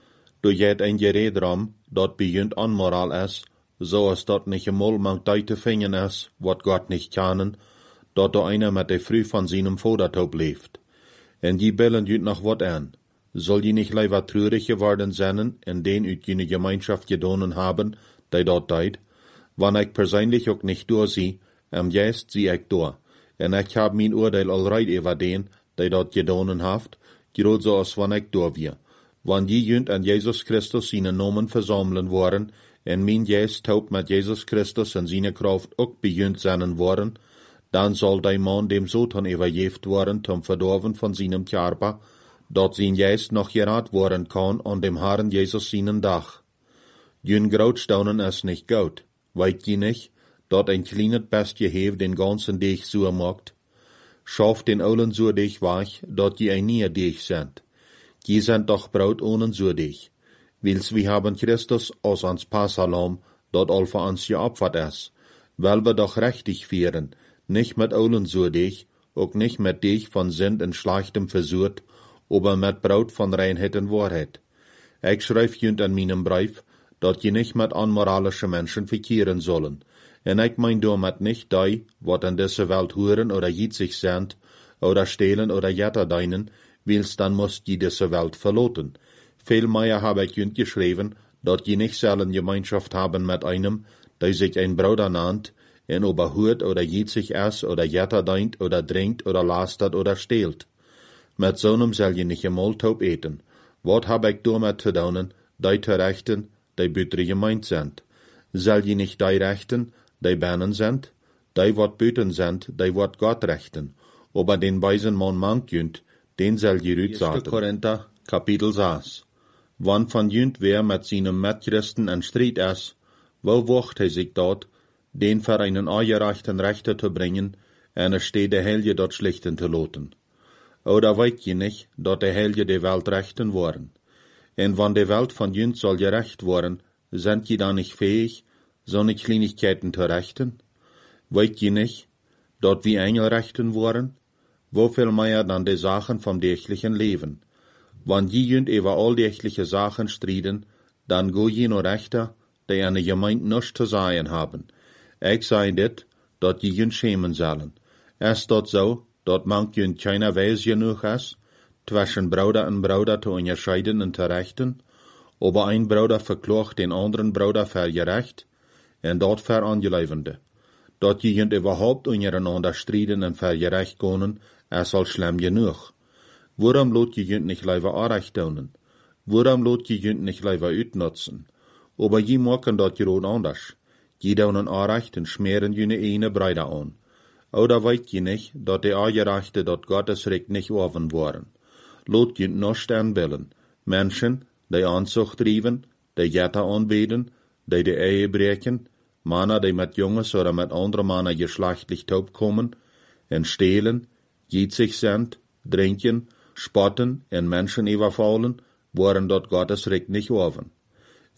Du jet ein Gerät drum, dort bejünt Unmoral ist, so es dort nicht einmal manch deite fingen ist, wat Gott nicht kanen, dort du einer mit der Früh von seinem Vatertaub lebt. En die bellen jüt noch wat an. Soll die nicht leider traurig geworden sein, in den üt jene Gemeinschaft gedonen haben, die dort deit? Wann ich persönlich auch nicht durchsieh, am Geist sieh ich durch. En ich hab mein Urteil allreit über den, die dort gedonen haft, grad so als wann ich durch wir. Wann die jünt an Jesus Christus seine Nomen versammeln worden, en mein Geist taub mit Jesus Christus in seine Kraft auch bejünt sein worden, dann soll der Mann dem Satan übergeft worden zum Verdorben von seinem Körper, dort sein Geist noch gerat worden kann an dem Herrn Jesus seinen Dach. Jün Grautstaunen ist nicht gut, weit je nicht, dort ein kleines Bestje heeft den ganzen Deeg so macht. Schaff den Eulen so dich weich, dort die ein nie Deeg sind. Die sind doch Braut ohne so dich. Wils wir haben Christus aus ans Passalam, dort all für uns geopfert ist. Weil wir doch richtig führen, nicht mit Eulen so dich, auch nicht mit dich von Sünd und Schlechtem versucht, aber mit Braut von Reinheit und Wahrheit. Ich schreib jünt an meinem Brief, dort je nicht mit unmoralischen Menschen verkehren sollen. En ik mein damit nicht die, wat in dieser Welt huren oder jitzig sind, oder stehlen oder jetter deinen, wils dann muss die diese Welt verloten. Vielmehr habe ich jünt geschrieben, dort je nicht selten Gemeinschaft haben mit einem, der sich ein Bruder nannt, en oberhurt oder jitzig ist oder jetter deint oder dringt oder lastert oder stehlt. Mit so einem soll je nicht einmal taub eten. Wat hab ich damit zu tun, die zu rechten, die bütre gemeint sind? Soll je nicht die rechten, die Bänen sind, die wat büten sind, die wat Gott rechten, aber den weisen Mann mank jünt, den soll gerüht sagen. erster Korinther, Kapitel sechs. Wann von jünt wer mit seinem Mitchristen in Streit ist, wo wacht er sich dort, den für einen angereichten Rechter zu bringen, eine stede Helge dort schlichten zu loten. Oder weit je nicht, dort der Helge die Welt rechten worden. Und wann die Welt von jünt soll gerecht worden, sind je da nicht fähig, so ne Kleinigkeiten zu rechten? Weit je nicht, dort wie Engel rechten worden? Wo viel mehr dann die Sachen vom dächlichen Leben? Wann die jünt über all dächliche Sachen striden, dann go je nur Rechter, die eine Gemeinde nichts zu sagen haben. Ich sei dit, dort die jünt schämen sollen. Es dort so, dort mank jünt keiner Weis genug ist, zwischen Bruder und Bruder zu unterscheiden und zu rechten, aber ein Bruder verklocht den anderen Bruder für gerecht, en dort ver angelevende. Dort je jünt überhaupt untereinander striden en ver gerecht konen, es al schlimm genug. Waarom lot je jünt nicht leider aanrecht doen? Waarom lot je jünt nicht leider uitnutzen? Aber je maken dat gewoon anders. Je doen aanrecht en schmeren jene eine Breide an. Oder weit je nicht, dat die Aangerechte dat Gottes Recht nicht offen waren. Lot jünt nicht anbillen. Menschen, die Anzucht trieben, die Jette anbeten, die die Ehe breken, Männer, die mit Junges oder mit anderen Männern geschlechtlich taub kommen, en stehlen, jitzig sind, trinken, spotten en Menschen überfallen, waren dort Gottes Recht nicht offen.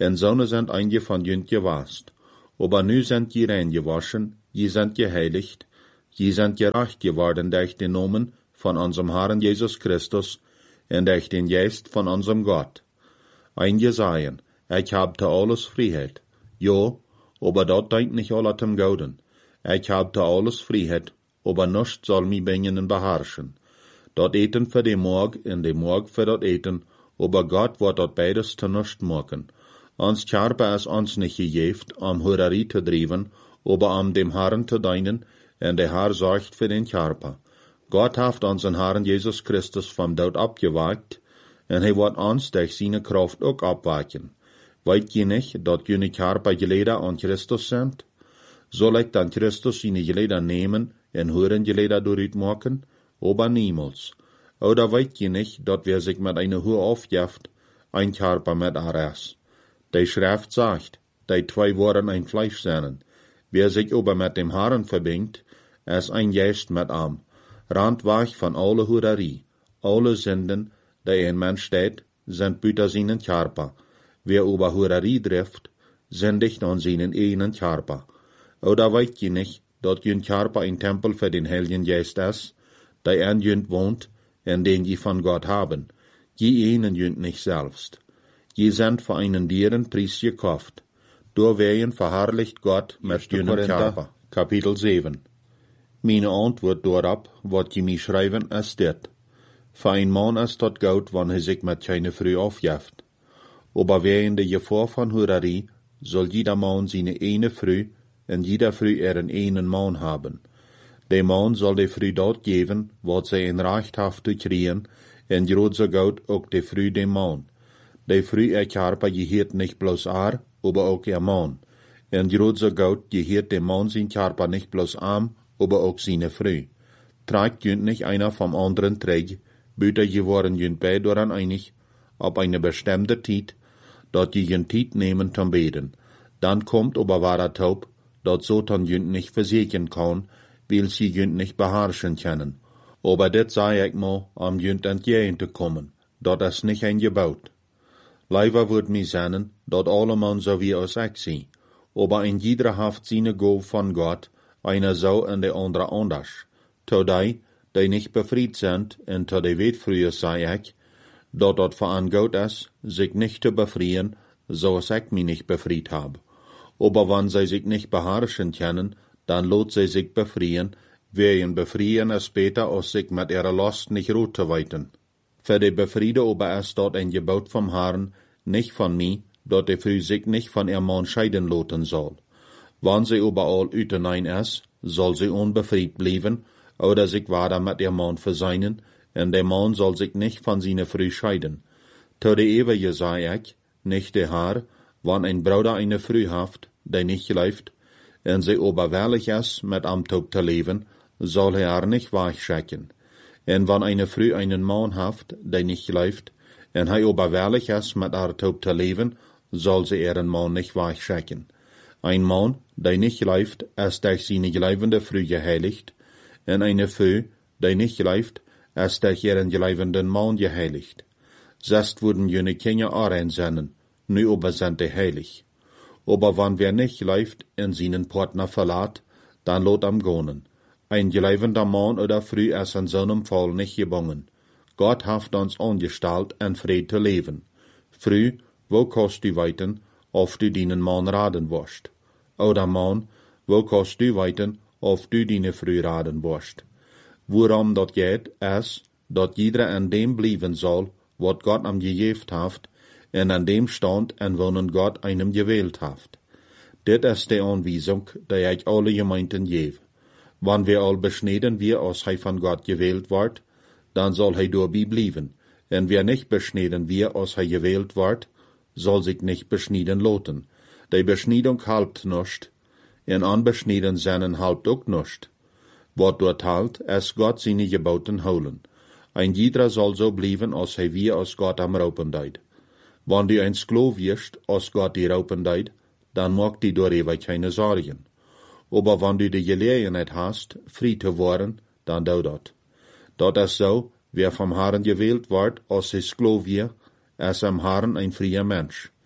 En Sonne sind einige von jünt gewast. Aber nu sind je rein gewaschen, je sind geheiligt, je sind gerecht geworden durch den Namen von unserem Herrn Jesus Christus und durch den Geist von unserem Gott. Einige sagen, ich hab da alles Freiheit. Jo, aber dort denkt nicht alle zum Gauden. Ich hab da alles Freiheit, aber nichts soll mich bringen beherrschen. Dort eten für den Morg und den Morg für dort eten, aber Gott wird dort beides zu nichts machen. Uns Charpe ist uns nicht gegeben, um Hurerie zu driven, aber um dem Herrn zu dienen, und der Herr sorgt für den Charpe. Gott hat unseren Herrn Jesus Christus vom Tod abgewagt, und er wird uns durch seine Kraft auch abwachen. Weißt ihr nicht, dass jene Charpe Geleder an Christus sind? Soll ich dann Christus seine Geleder nehmen und hören Geleder durchmachen? Aber niemals. Oder weißt ihr nicht, dass wer sich mit einer Hure aufjeft, ein Charpe mit Ares? Die Schrift sagt, die zwei worden ein Fleisch sind. Wer sich aber mit dem Herrn verbindet, ist ein Geist mit ihm. Randwach von alle Hurerie, alle Sünden, die ein Mensch steht, sind büter seinen Charpe. Wer über Hurerie trifft, sündigt an seinen eigenen Charpe. Oder weißt ihr nicht, dass jün Charpe ein Tempel für den Heiligen Geist ist, der in jünt wohnt, und den je von Gott haben. Je einen jünt nicht selbst. Je sind für einen Dieren Preis gekauft. Durch wen verherrlicht Gott mit jünen Charpe. Kapitel sieben. Meine Antwort darauf, wat je mir schreiben, ist dit. Für ein Mann ist dort gut, wenn er sich mit keine Früh aufjeft. Aber während der Gefahr von Hurerie, soll jeder Mann seine eine Früh, und jeder Früh ihren einen Mann haben. Der Mann soll der Früh dort geben, wat sie in Recht haft zu kriegen, und grad so gut auch der Früh dem Mann. Der Früh er Charpe gehört nicht bloß ar, aber auch ihr Mann. Und grad so gut gehört dem Mann sein Charpe nicht bloß am, aber auch seine Früh. Trägt jünt nicht einer vom anderen träg, büter geworden jünt beide daran einig, ob eine bestimmte Zeit, dort je jünt Zeit nehmen zum Beten. Dann kommt aber wahrer Taub, dort so dann jünt nicht versichern kann, weil sie jünt nicht beherrschen können. Aber det sei ich mal, am jünt entgegen zu kommen, dort ist nicht eingebaut. Leider wird mir sagen, dort alle Mann so wie aus ich sie, aber ein jeder haft seine Go von Gott, einer so und der andere anders. To die, die nicht befried sind, und to die weet früher sei ich, dort dort verangaut ist, sich nicht zu befrieden, so als ich mich nicht befried hab. Aber wenn sie sich nicht beherrschen können, dann lot sie sich befrieden, wen befrieden es später, als sich mit ihrer Last nicht ruht zu weiten. Für die Befriede aber ist dort ein Gebot vom Herrn, nicht von mir, dort die Frau sich nicht von ihrem Mann scheiden loten soll. Wenn sie überall ütenein ist, soll sie unbefried bleiben, oder sich weiter mit ihrem Mann verseinen, und der Mann soll sich nicht von seiner Frau scheiden. To die Ewige sei ich, nicht der Herr, wenn ein Bruder eine Frau haft, die nicht läuft, und sie oberwehrlich ist, mit am Tod zu leben, soll er nicht weichschrecken. Und wenn eine Frau einen Mann haft, der nicht läuft, und er oberwehrlich ist, mit am Tod zu leben, soll sie ihren Mann nicht weichschrecken. Ein Mann, der nicht läuft, ist durch seine geleibende Frau geheiligt, und eine Frau, die nicht läuft, ist durch ihren geleibenden Mann geheiligt. Sest wurden jene Kinder auch einsenden, nu aber sind die heilig. Aber wenn wer nicht läuft und seinen Partner verlässt, dann lot am gonen. Ein geleibender Mann oder Frau ist in so einem Fall nicht gebunden. Gott hat uns angestellt, in Frieden zu leben. Früh, wo kannst du weiten, ob du deinen Mann raden wirst? Oder Mann, wo kannst du weiten, ob du deine Frau raden wirst? Worum dat geht, ist, dat jeder an dem bleiben soll, wat Gott am gegeben hat, und an dem stand, an wonen Gott einem gewählt hat. Dit ist die Anweisung, die ich alle Gemeinden gebe. Wann wir all beschneden wir, als hij von Gott gewählt wird, dann soll hij dabei bleiben. Und wer nicht beschneden wir, als hij gewählt wird, soll sich nicht beschniden loten. Die Beschniedung halbt nicht, und unbeschneden seinen halbt auch nicht. Wat dort halt, es Gott seine Geboten holen. Ein jeder soll so bleiben, als hij wir aus Gott am Raupen deid. Wenn du ein Sklav wirst, als Gott die Raupen deid, dann mag die darüber keine Sorgen. Aber wenn du die Gelegenheit hast, frei zu werden, dann do dat. Dat ist so, wer vom Herrn gewählt wird, als ein Sklav wird, ist am Herrn ein freier Mensch.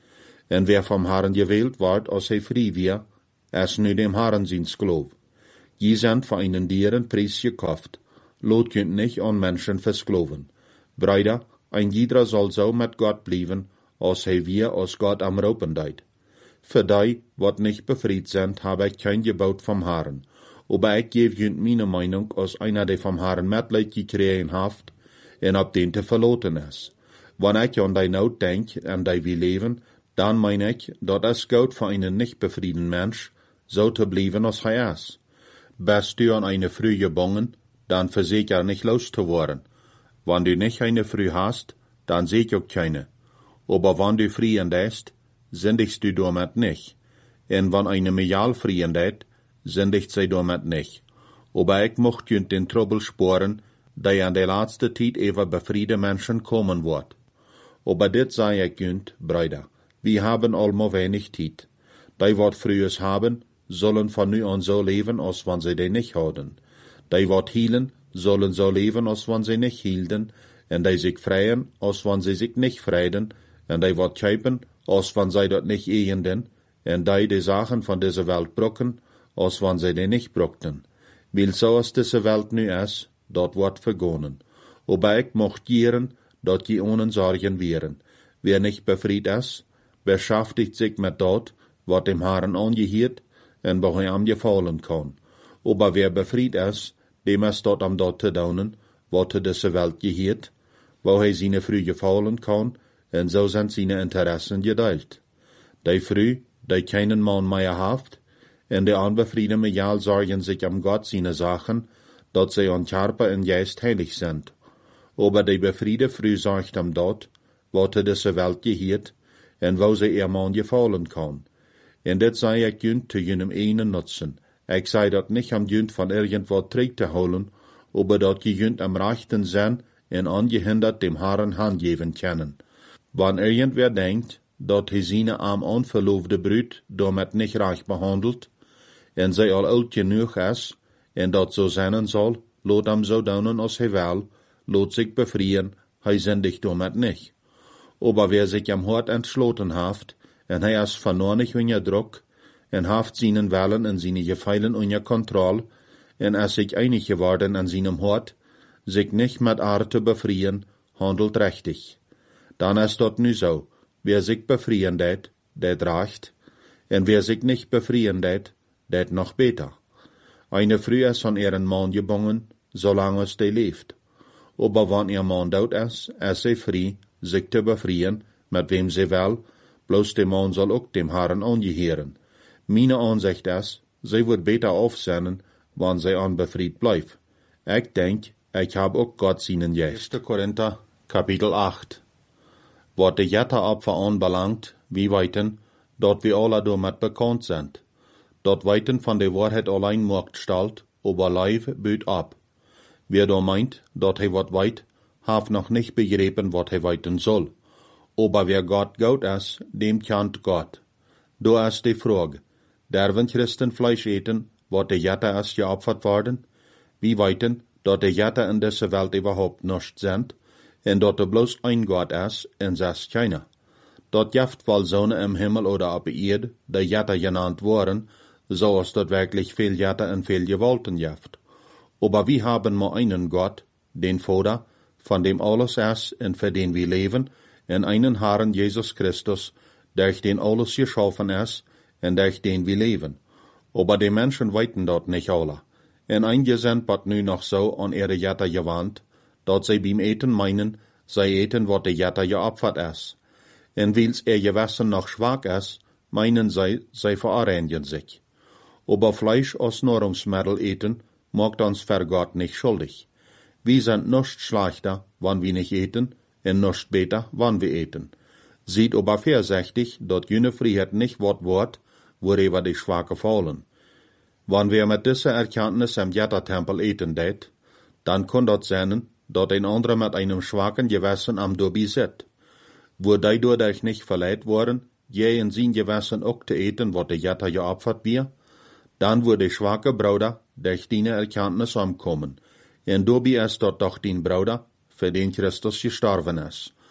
En wer vom Herren gewählt wordt, als hij vrij weer, es nu dem Herren ziens geloof. Je zijn voor einen dieren prijs gekauft, lot kunt nicht an Menschen versklaven. Brüder, ein jeder soll so mit Gott bleiben, als hij wir als Gott am ropen deed. Für die, wat nicht befried sind, habe ich kein Gebot vom Herren. Aber ich gebe jünt meine Meinung, als einer, der vom Herren Mitleid gekriegen haft, en ob den te verloten is. Wann ich an die Not denk, an die wir leben, dann mein ich, dat es gut für einen nicht befrieden Mensch, so te bleiben, als hij is. Bist du an eine Früh gebangen, dann versicher nicht loszuworden. Wenn du nicht eine Früh hast, dann seht auch keine. Aber wenn du frieren lässt, sündigst du damit nicht. Und wenn eine Mejal frieren lässt, sündigt sie damit nicht. Aber ich mocht jünt den Trouble sporen, die an der letzte Zeit über befriede Menschen kommen wird. Aber dit sei ich jünt, Brüder, wir haben allmo wenig Zeit. Die wat frühes haben, sollen von nu an so leben, als wenn sie den nicht haben. Die wat hielen, sollen so leben, als wenn sie nicht hielten, en die sich freien, als wenn sie sich nicht freiden, en die wat kuipen, als wenn sie dort nicht ehenden, en die die Sachen von dieser Welt brocken, als wenn sie die nicht brockten. Weil so als diese Welt nu is, dort wird vergonnen. Aber ich mocht gieren, dort die ohne Sorgen wären. Wer nicht befried is, beschäftigt sich mit dort, wat dem Herren angehiert, en wo er am gefallen kann. Aber wer befried is, dem is dort am dort te daunen, wat er diese Welt gehiert, wo er seine Früh gefallen kann, en so sind seine Interessen gedeilt. Die Früh, die keinen Mann mehr haft, en die Anbefrieden Mejal sorgen sich am Gott seine Sachen, dat sie an Körper und Geist heilig sind. Aber die befriede Früh sagt am dort, wat er diese Welt gehiert, en wo sie ihr Mann gefallen kann. En dit sei ich jünt zu jenem einen nutzen. Ich sei dat nicht am jünt von irgendwo Trick zu holen, aber dat je jünt am rechten sein en angehindert dem Herren Hand geben können. Wann irgendwer denkt, dat hij seine am unverloofde Brut damit nicht reich behandelt, en zij al oud genoeg is, en dat so zijn zal, lot hem zo doen als hij wil, lot sich befrieren, hij sündigt damit nicht. Aber wer sich am Hort entschloten haft, en hij is vernornig unter Druck, en haft seinen Willen en seine Gefeilen unter Kontroll, en is sich einig geworden an seinem Hort, sich nicht mit Art zu befrieren, handelt richtig. Dann ist dort nu so, wer sich befrieren det, det reicht, en wer sich nicht befrieren det, det noch besser. Eine Früh ist von ihren Mann gebunden, solange es die lebt. Aber wenn ihr Mann dort ist, ist sie frei, sich zu befrieren, mit wem sie will, bloß der Mann soll auch dem Herren angehören. Meine Ansicht ist, sie wird besser aufsehen, wenn sie unbefried bleibt. Ich denk, ich hab auch Gott seinen Gest. erster Korinther, Kapitel acht. Wat de Jetteropfer anbelangt, wie weiten, dort wir alle damit bekannt sind. Dort weiten von der Wahrheit allein macht stalt, aber live büt ab. Wer da meint, dort he wat weit, haf noch nicht begrieben, wat he weiten soll. Aber wer Gott Gott ist, dem kennt Gott. Da ist die Frage, derwen Christen Fleisch eten, wat de Jette ist geopfert worden? Wie weiten, dort de Jette in dieser Welt überhaupt nicht sind, en dat er bloß ein Gott ist, en zes keiner. Dort jaft wohl Sonne im Himmel oder auf Erde, die Jette genannt worden, so als dort wirklich viel Jette und viel Gewalten jaft. Aber wir haben nur einen Gott, den Vater, von dem alles ist und für den wir leben, und einen Herrn Jesus Christus, durch den alles geschaffen ist und durch den wir leben. Aber die Menschen weiten dort nicht alle. Und einige sind wat nu noch so an ihre Jette gewandt, dat sie beim Eten meinen, sie eten, wat de Jette geopfert ist. Und weil's ihr Gewissen noch schwach ist, meinen sie, sie verarrangieren sich. Aber Fleisch als Nahrungsmittel eten, macht uns für Gott nicht schuldig. Wir sind nicht schlechter, wann wir nicht eten, und nicht besser, wann wir eten. Sieht aber vorsichtig, dat jene Freiheit nicht wat wird, worüber die Schwache fallen. Wenn wir mit dieser Erkenntnis im Jetta-Tempel eten det, dann kann dort sein, dat ein anderer mit einem schwachen Gewissen am Dobi sitzt. Wo die dadurch nicht verleiht worden, je in sein Gewissen auch zu eten, wat der Jetta geopfert wird, dann wird der schwache Bruder durch deine Erkenntnis umkommen. Und Dobi ist dort doch dein Bruder, für den Christus gestorben ist.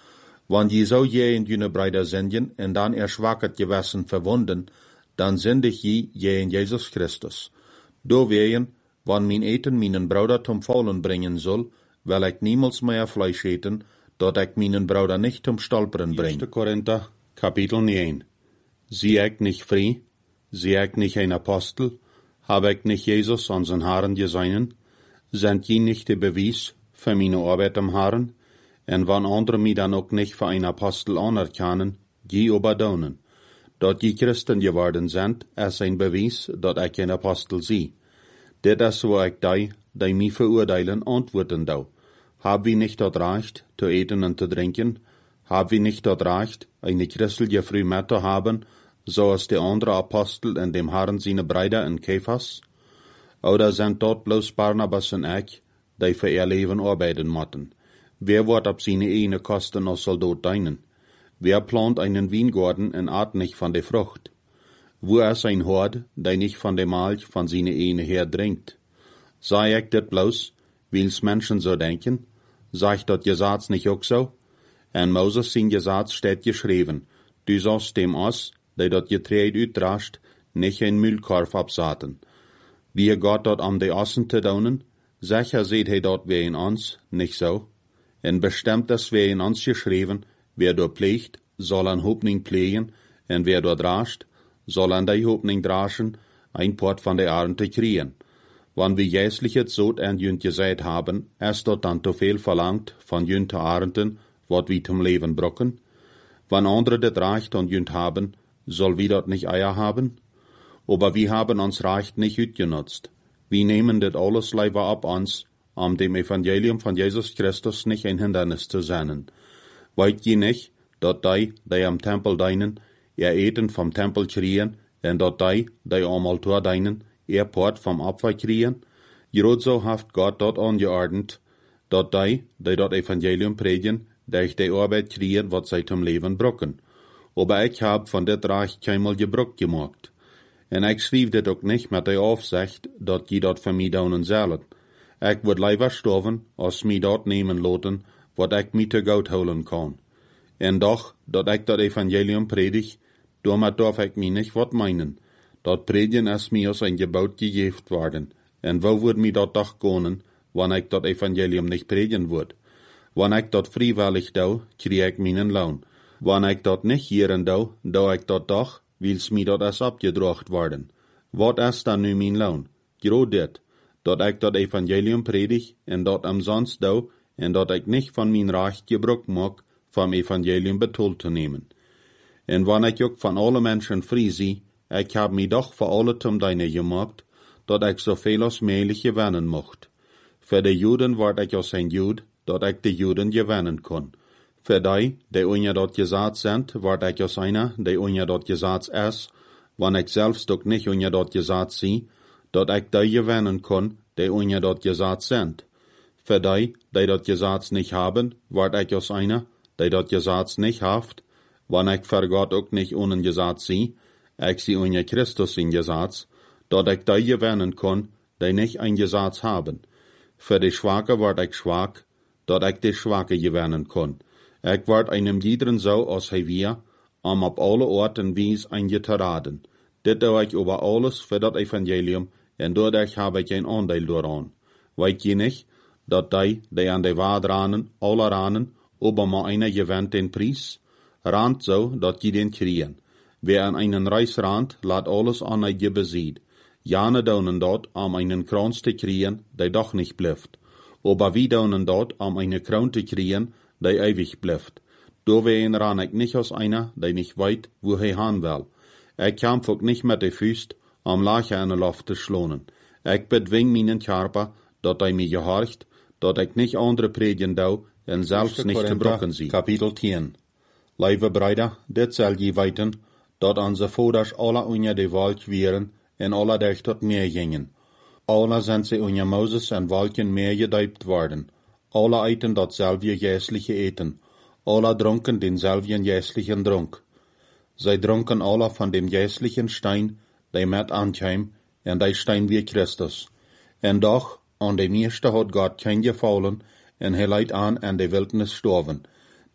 Wann je so je in jene Brüder senden, en dan erschwacket gewessen verwunden, dann sende ich je je in Jesus Christus. Do wehen, wann mein Eten meinen Bruder zum Faulen bringen soll, weil ich niemals mehr Fleisch eten, dat ich meinen Bruder nicht zum Stolpern bring. erster Korinther, Kapitel neun. Sie ich nicht frei, sie ich nicht ein Apostel, habe ich nicht Jesus unseren Herrn geseinen, sind je nicht der Beweis für meine Arbeit am Herrn, en wann andere mich dann auch nicht für ein Apostel anerkennen, je überdaunen. Dat je Christen geworden sind, ist ein Beweis, dat ich ein Apostel sie. Dit is wo ich die, die mich verurteilen, antworten dau. Hab wir nicht dort Recht, zu eten und zu trinken? Hab wir nicht dort Recht, eine christliche Früh mit zu haben, so als die andere Apostel in dem Herrn seine Brüder in Kephas? Oder sind dort bloß Barnabas und ich, die für ihr Leben arbeiten motten? Wer wird ab seine eigene Kosten als Soldat dienen? Wer plant einen Weingarten und art nicht von der Frucht? Wo ist ein Hort, der nicht von der Milch von seine eigene her trinkt? Sei ich das bloß, weil's Menschen so denken? Sag ich dat Gesetz nicht auch so? En Moses sein Gesetz steht geschrieben, du sollst dem aus, der dat Getreide uitdrascht, nicht ein Müllkorb absaten. Wie Gott dort am de Ossen te daunen, sicher seht he dort wie in uns, nicht so? En bestimmt das wie in uns geschrieben, wer dort pflegt, soll an Hoffnung pflegen, en wer dort drascht, soll an die Hoffnung draschen, ein Port von der Ernte kriegen. Wann wir jässliches Sod an jünt gesät haben, ist dort dann zu viel verlangt von jünt zu ernten, wat wir zum Leben brocken? Wann andere das Recht an jünt haben, soll wir dort nicht Eier haben? Aber wir haben uns Recht nicht utgenutzt. Wir nehmen das alles lieber ab uns, um dem Evangelium von Jesus Christus nicht ein Hindernis zu sein. Wollt je nicht, dort die, die am Tempel dienen, ihr Eten vom Tempel kriegen, en dort die, die am Altar dienen, ihr Port vom Opfer kriegen? Gerot so haft Gott dort angeordnet, dort die, die dort Evangelium predigen, durch die Arbeit kriegen, wat sie zum Leben brocken. Aber ich hab von det Reich keinmal gebrock gemacht. En ich schrieb det auch nicht mit der Aufsicht, dat je dort für mich daunen sollen. Ich würd lieber sterben, als mich dort nehmen lassen, wat ich mich zu Gott holen kann. En doch, dat ich dat Evangelium predig, damit darf ich mich nicht wat meinen. Dat predigen ist mir als ein Gebot gegeben worden. En wo würd mich dat doch gehen, wann ich dat Evangelium nicht predigen würd? Wann ich dat freiwillig dau, krieg ich meinen Lohn. Wann ich dat nicht hieren dau, dau ich dat doch, weil's mir dat is abgedrocht worden. Wat is dann nu mein Lohn? Gro dit, dat ich dat Evangelium predig, en dat umsonst dau, en dat ich nicht von mein Recht Gebrauch mag, vom Evangelium betont zu nehmen. En wann ich auch von allen Menschen frei sie, ich hab mich doch für alle zum Deine gemacht, dat ich so viel als möglich gewinnen mocht. Für die Juden ward ich als ein Jud, dat ich die Juden gewinnen kann. Für die, die unja dort gesagt sind, ward ich als einer, die unja dort gesagt ist, wann ich selbst doch nicht unja dort gesagt sie, dat ich die gewinnen kann, die unja dort gesagt sind. Für die, die dort gesagt nicht haben, ward ich als einer, die dort gesagt nicht haft, wann ich für Gott auch nicht ohne gesagt sie, ich sie unja Christus in Gesetz, dat ich die gewinnen kann, die nicht ein Gesetz haben. Für die Schwache ward ich schwach, dat ich die Schwache gewinnen kann. Ich ward einem jeden so als he wir, um auf alle Orten wies eingeteraden. Dit tue ich über alles für das Evangelium, en dadurch habe ich ein Anteil daran. Weet je nicht, dat die, die an der Wahrheit ranen, alle ranen, aber mal einer gewinnt den Preis? Rand so, dat je den kriegen. Wer an einen Reis rand, laat alles an ein je besieht. Jane daunen dort, um einen Kranz zu kriegen, der doch nicht bleibt. Aber wie daunen dort, um eine Krone zu kriegen, der ewig bleibt. Do wen ran ich nicht aus einer, der nicht weit, wo er hin will. Ich kämpf auch nicht mit der Füßt, um Lache in der Luft zu schlonen. Ich bedwing meinen Körper, dat er mir gehorcht, dat ich nicht andere predigen dau, en selbst nicht gebrochen sie. Kapitel zehn. Lieve Brüder, dit soll je weten, dat onze Voders alle unja de Wald wären, en alle durch tot Meer gingen. Alle sind sie unja Moses en Wolken Meer gedeibt worden. Alle eiten datselfde jässliche Eten. Alle dronken denselben jässlichen Trunk. Zij dronken alle von dem jässlichen Stein, der met ankwam, en der Stein wie Christus. En doch, an dem erste hat Gott kein gefallen, en hij leidt an an der Wildnis storven.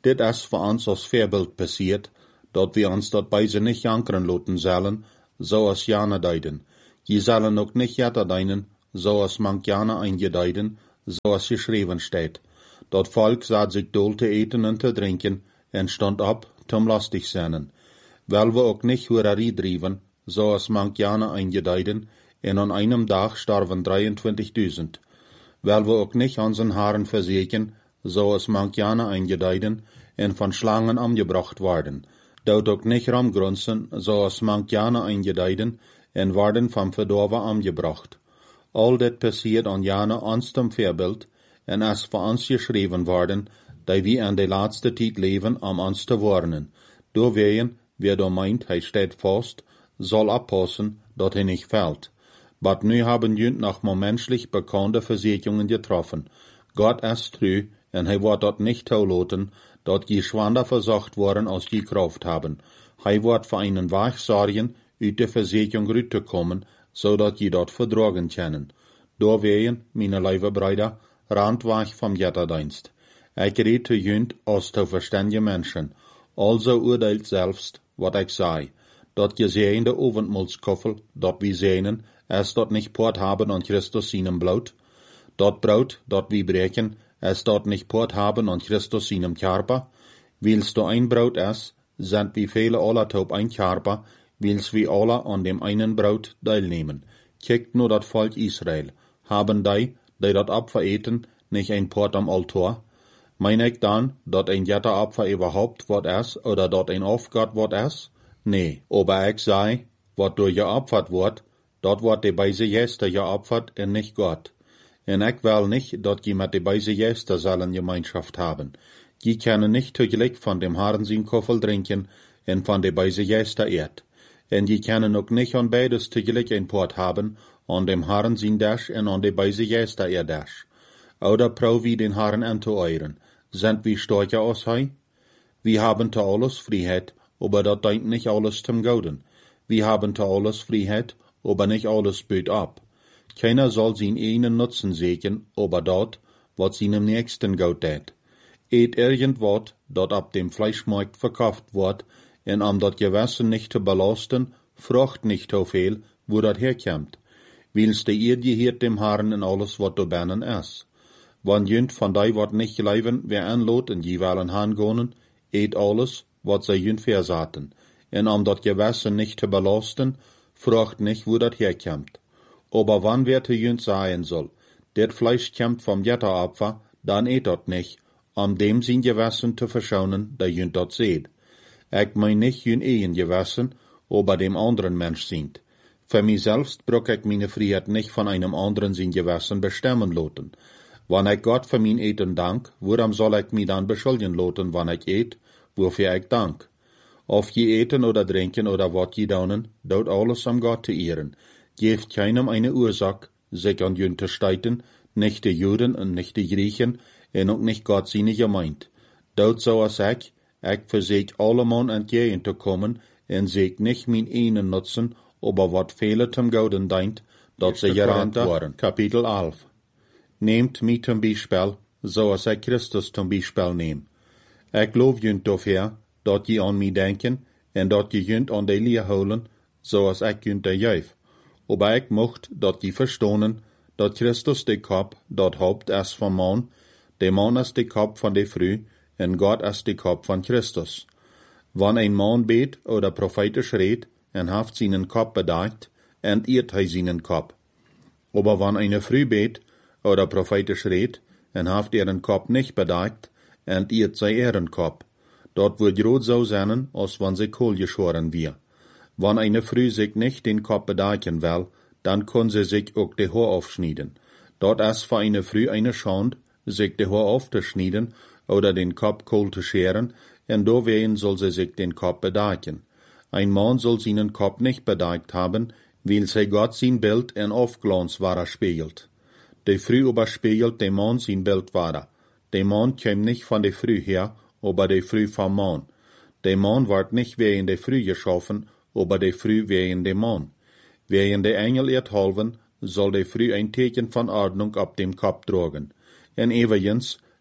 Dit is voor ons als voorbeeld passiert, dat we ons dat bij ze niet jankeren laten zullen, zoals Jana deiden. Je zullen ook niet jetter deinen, zoals mank Jana eingedeiden, zoals geschreven steht. Dat volk zat zich doel te eten en te drinken, en stond op, zum lastig zijn. Wel we ook niet hoererie drijven, zoals mank Jana eingedeiden, en an einem dag starven drieëntwintigduizend. Wel we ook niet onze haren verzeken, zoals mank Jana eingedeiden, en van slangen omgebracht worden. Dood ook niet ramgrunzen, zoals mank Jana eingedeiden, en worden van verdorven omgebracht. Al dit passiert an Jana ons zum voorbeeld, en is voor ons geschreven worden, dat we in de laatste tijd leven om ons te warnen. Doorwegen, wer da meint, hij steht vast, soll oppassen, dat hij nicht fällt. But nu haben jünt noch mal menschlich bekannte Versicherungen getroffen. Gott ist treu, en hij wordt dat nicht toelaten, dat je schwander versucht worden als je Kraft haben. Hij wordt voor einen Weg sorgen, uit de Versicherung rüttekommen, zodat je dat verdragen können. Doorwegen, meine lieve Brüder, Randweg vom Jetterdienst. Ik red te jünt als te verständige Menschen. Also urteilt selbst, wat ik sei. Dat gesehende Oventmulskoffel, dat we sehnen, is dat nicht Port haben an Christus seinem Blut. Dat Brot, dat we breken, is dat nicht Port haben an Christus seinem Körper. Wils du ein Brot is, sind wie viele alle taub ein Körper, wils wir alle an dem einen Brot teilnehmen. Kijkt nur dat Volk Israel. Haben die, die dat Opfer eten, nicht ein Port am Altar? Mein ich dann, dat ein Jetteropfer überhaupt wat is, oder dat ein Aufgott wat is? Nee, aber ich sei, wat durch geopfert wordt, dat wordt de beise Gäste geopfert en nicht Gott. En ich will nicht, dat je mit de beise Gäste sollen Gemeinschaft haben. Je können nicht zugleich von dem Herrn sin Koffel trinken en von de beise Gäste eet. En je können ook nicht an beides zugleich ein Port haben, an dem Herrn sin Dash en an de beise Gäste er Dash. Oder prau wie den Herrn an zu euren. Sind wir stärker als hij? Wir haben zu alles Freiheit, aber dat deint nicht alles zum Gouden. Wir haben zu alles Freiheit, aber nicht alles böt ab. Keiner soll sin einen Nutzen sehen, aber dat, wat seinem Nächsten gut tät. Eet irgendwat, dat ab dem Fleischmarkt verkauft wird, en um dat Gewissen nicht zu belasten, frucht nicht so viel, wo dat herkommt. Wils de ihr gehört dem Herrn in alles, wat du bennen is. Wann jünt von dei wat nicht leiven, wer anlot in jeweiligen Hangonen, eet alles, wat sie jünt versaten. En um dat Gewissen nicht zu belasten, frucht nicht, wo dat herkommt. Aber wann wer te jünt sein soll, det Fleisch kommt vom Jetteropfer, dann eet dat nicht, um dem sin Gewissen zu verschonen, der jünt dat seht. Ich mein nicht jünt ehen Gewissen, aber dem anderen Mensch sind. Für mich selbst brauch ich meine Freiheit nicht von einem anderen sin Gewissen bestimmen lassen. Wann ich Gott für mein Eten dank, worum soll ich mich dann beschuldigen lassen, wann ich eet, wofür ich dank? Auf je eten oder trinken oder wat je daunen, dout alles am Gott zu ehren. Geeft keinem eine Ursache, sich an jünt zu steiten, nicht die Juden und nicht die Griechen, en auch nicht Gott seine gemeint. Dout so als ich, ich versuch allemal entgegen zu kommen, en sich nicht mein einen nutzen, aber wat viele zum Gouden deint, dat sie gerannt worden. Kapitel elf. Nehmt mich zum Beispiel, so als ich Christus zum Beispiel nehm. Ich lob jünt dafür, dat je an mich denken, en dat je jünt an de Leer holen, so als ich jünt de juif. Aber ich mocht, dat je verstonen, dat Christus de Kopf, dat Haupt is van man, de man is de Kopf van de Früh, en Gott is de Kopf van Christus. Wann ein Mann bet oder prophetisch redt, en haft seinen Kopf bedeckt, entehrt hij seinen Kopf. Aber wann eine Früh bet oder prophetisch redt, en haft ihren Kopf nicht bedeckt, entehrt zij ihren Kopf. Dort wird rot so sein, als wann sie Kohl geschoren wir. Wann eine Früh sich nicht den Kopf bedecken will, dann kann sie sich auch die Haar aufschneiden. Dort ist für eine Früh eine Schande, sich die Haar aufzuschneiden oder den Kopf Kohl zu scheren, und dowein soll sie sich den Kopf bedecken. Ein Mann soll seinen Kopf nicht bedeckt haben, weil sie Gott sein Bild in Aufglanz wahrer spiegelt. Die Früh überspiegelt dem Mann sein Bild wahrer. Der Mann käme nicht von der Früh her, aber der Früh vom Mann. Der Mann wird nicht wegen der Früh geschaffen, aber der Früh wegen dem Mann. Wegen der Engel erdhalven, soll der Früh ein Teken von Ordnung ab dem Kopf tragen. En evens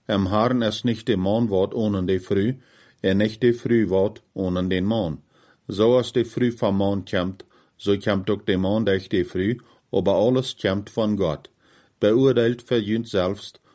Im Herrn ist nicht de Mondwort ohne de Früh, en nicht de Frühwort ohne den Mond. So als de Früh vom Mond kommt, so kommt ook de Mond echt de Früh, aber alles kommt von Gott. Beurteilt für jünt selbst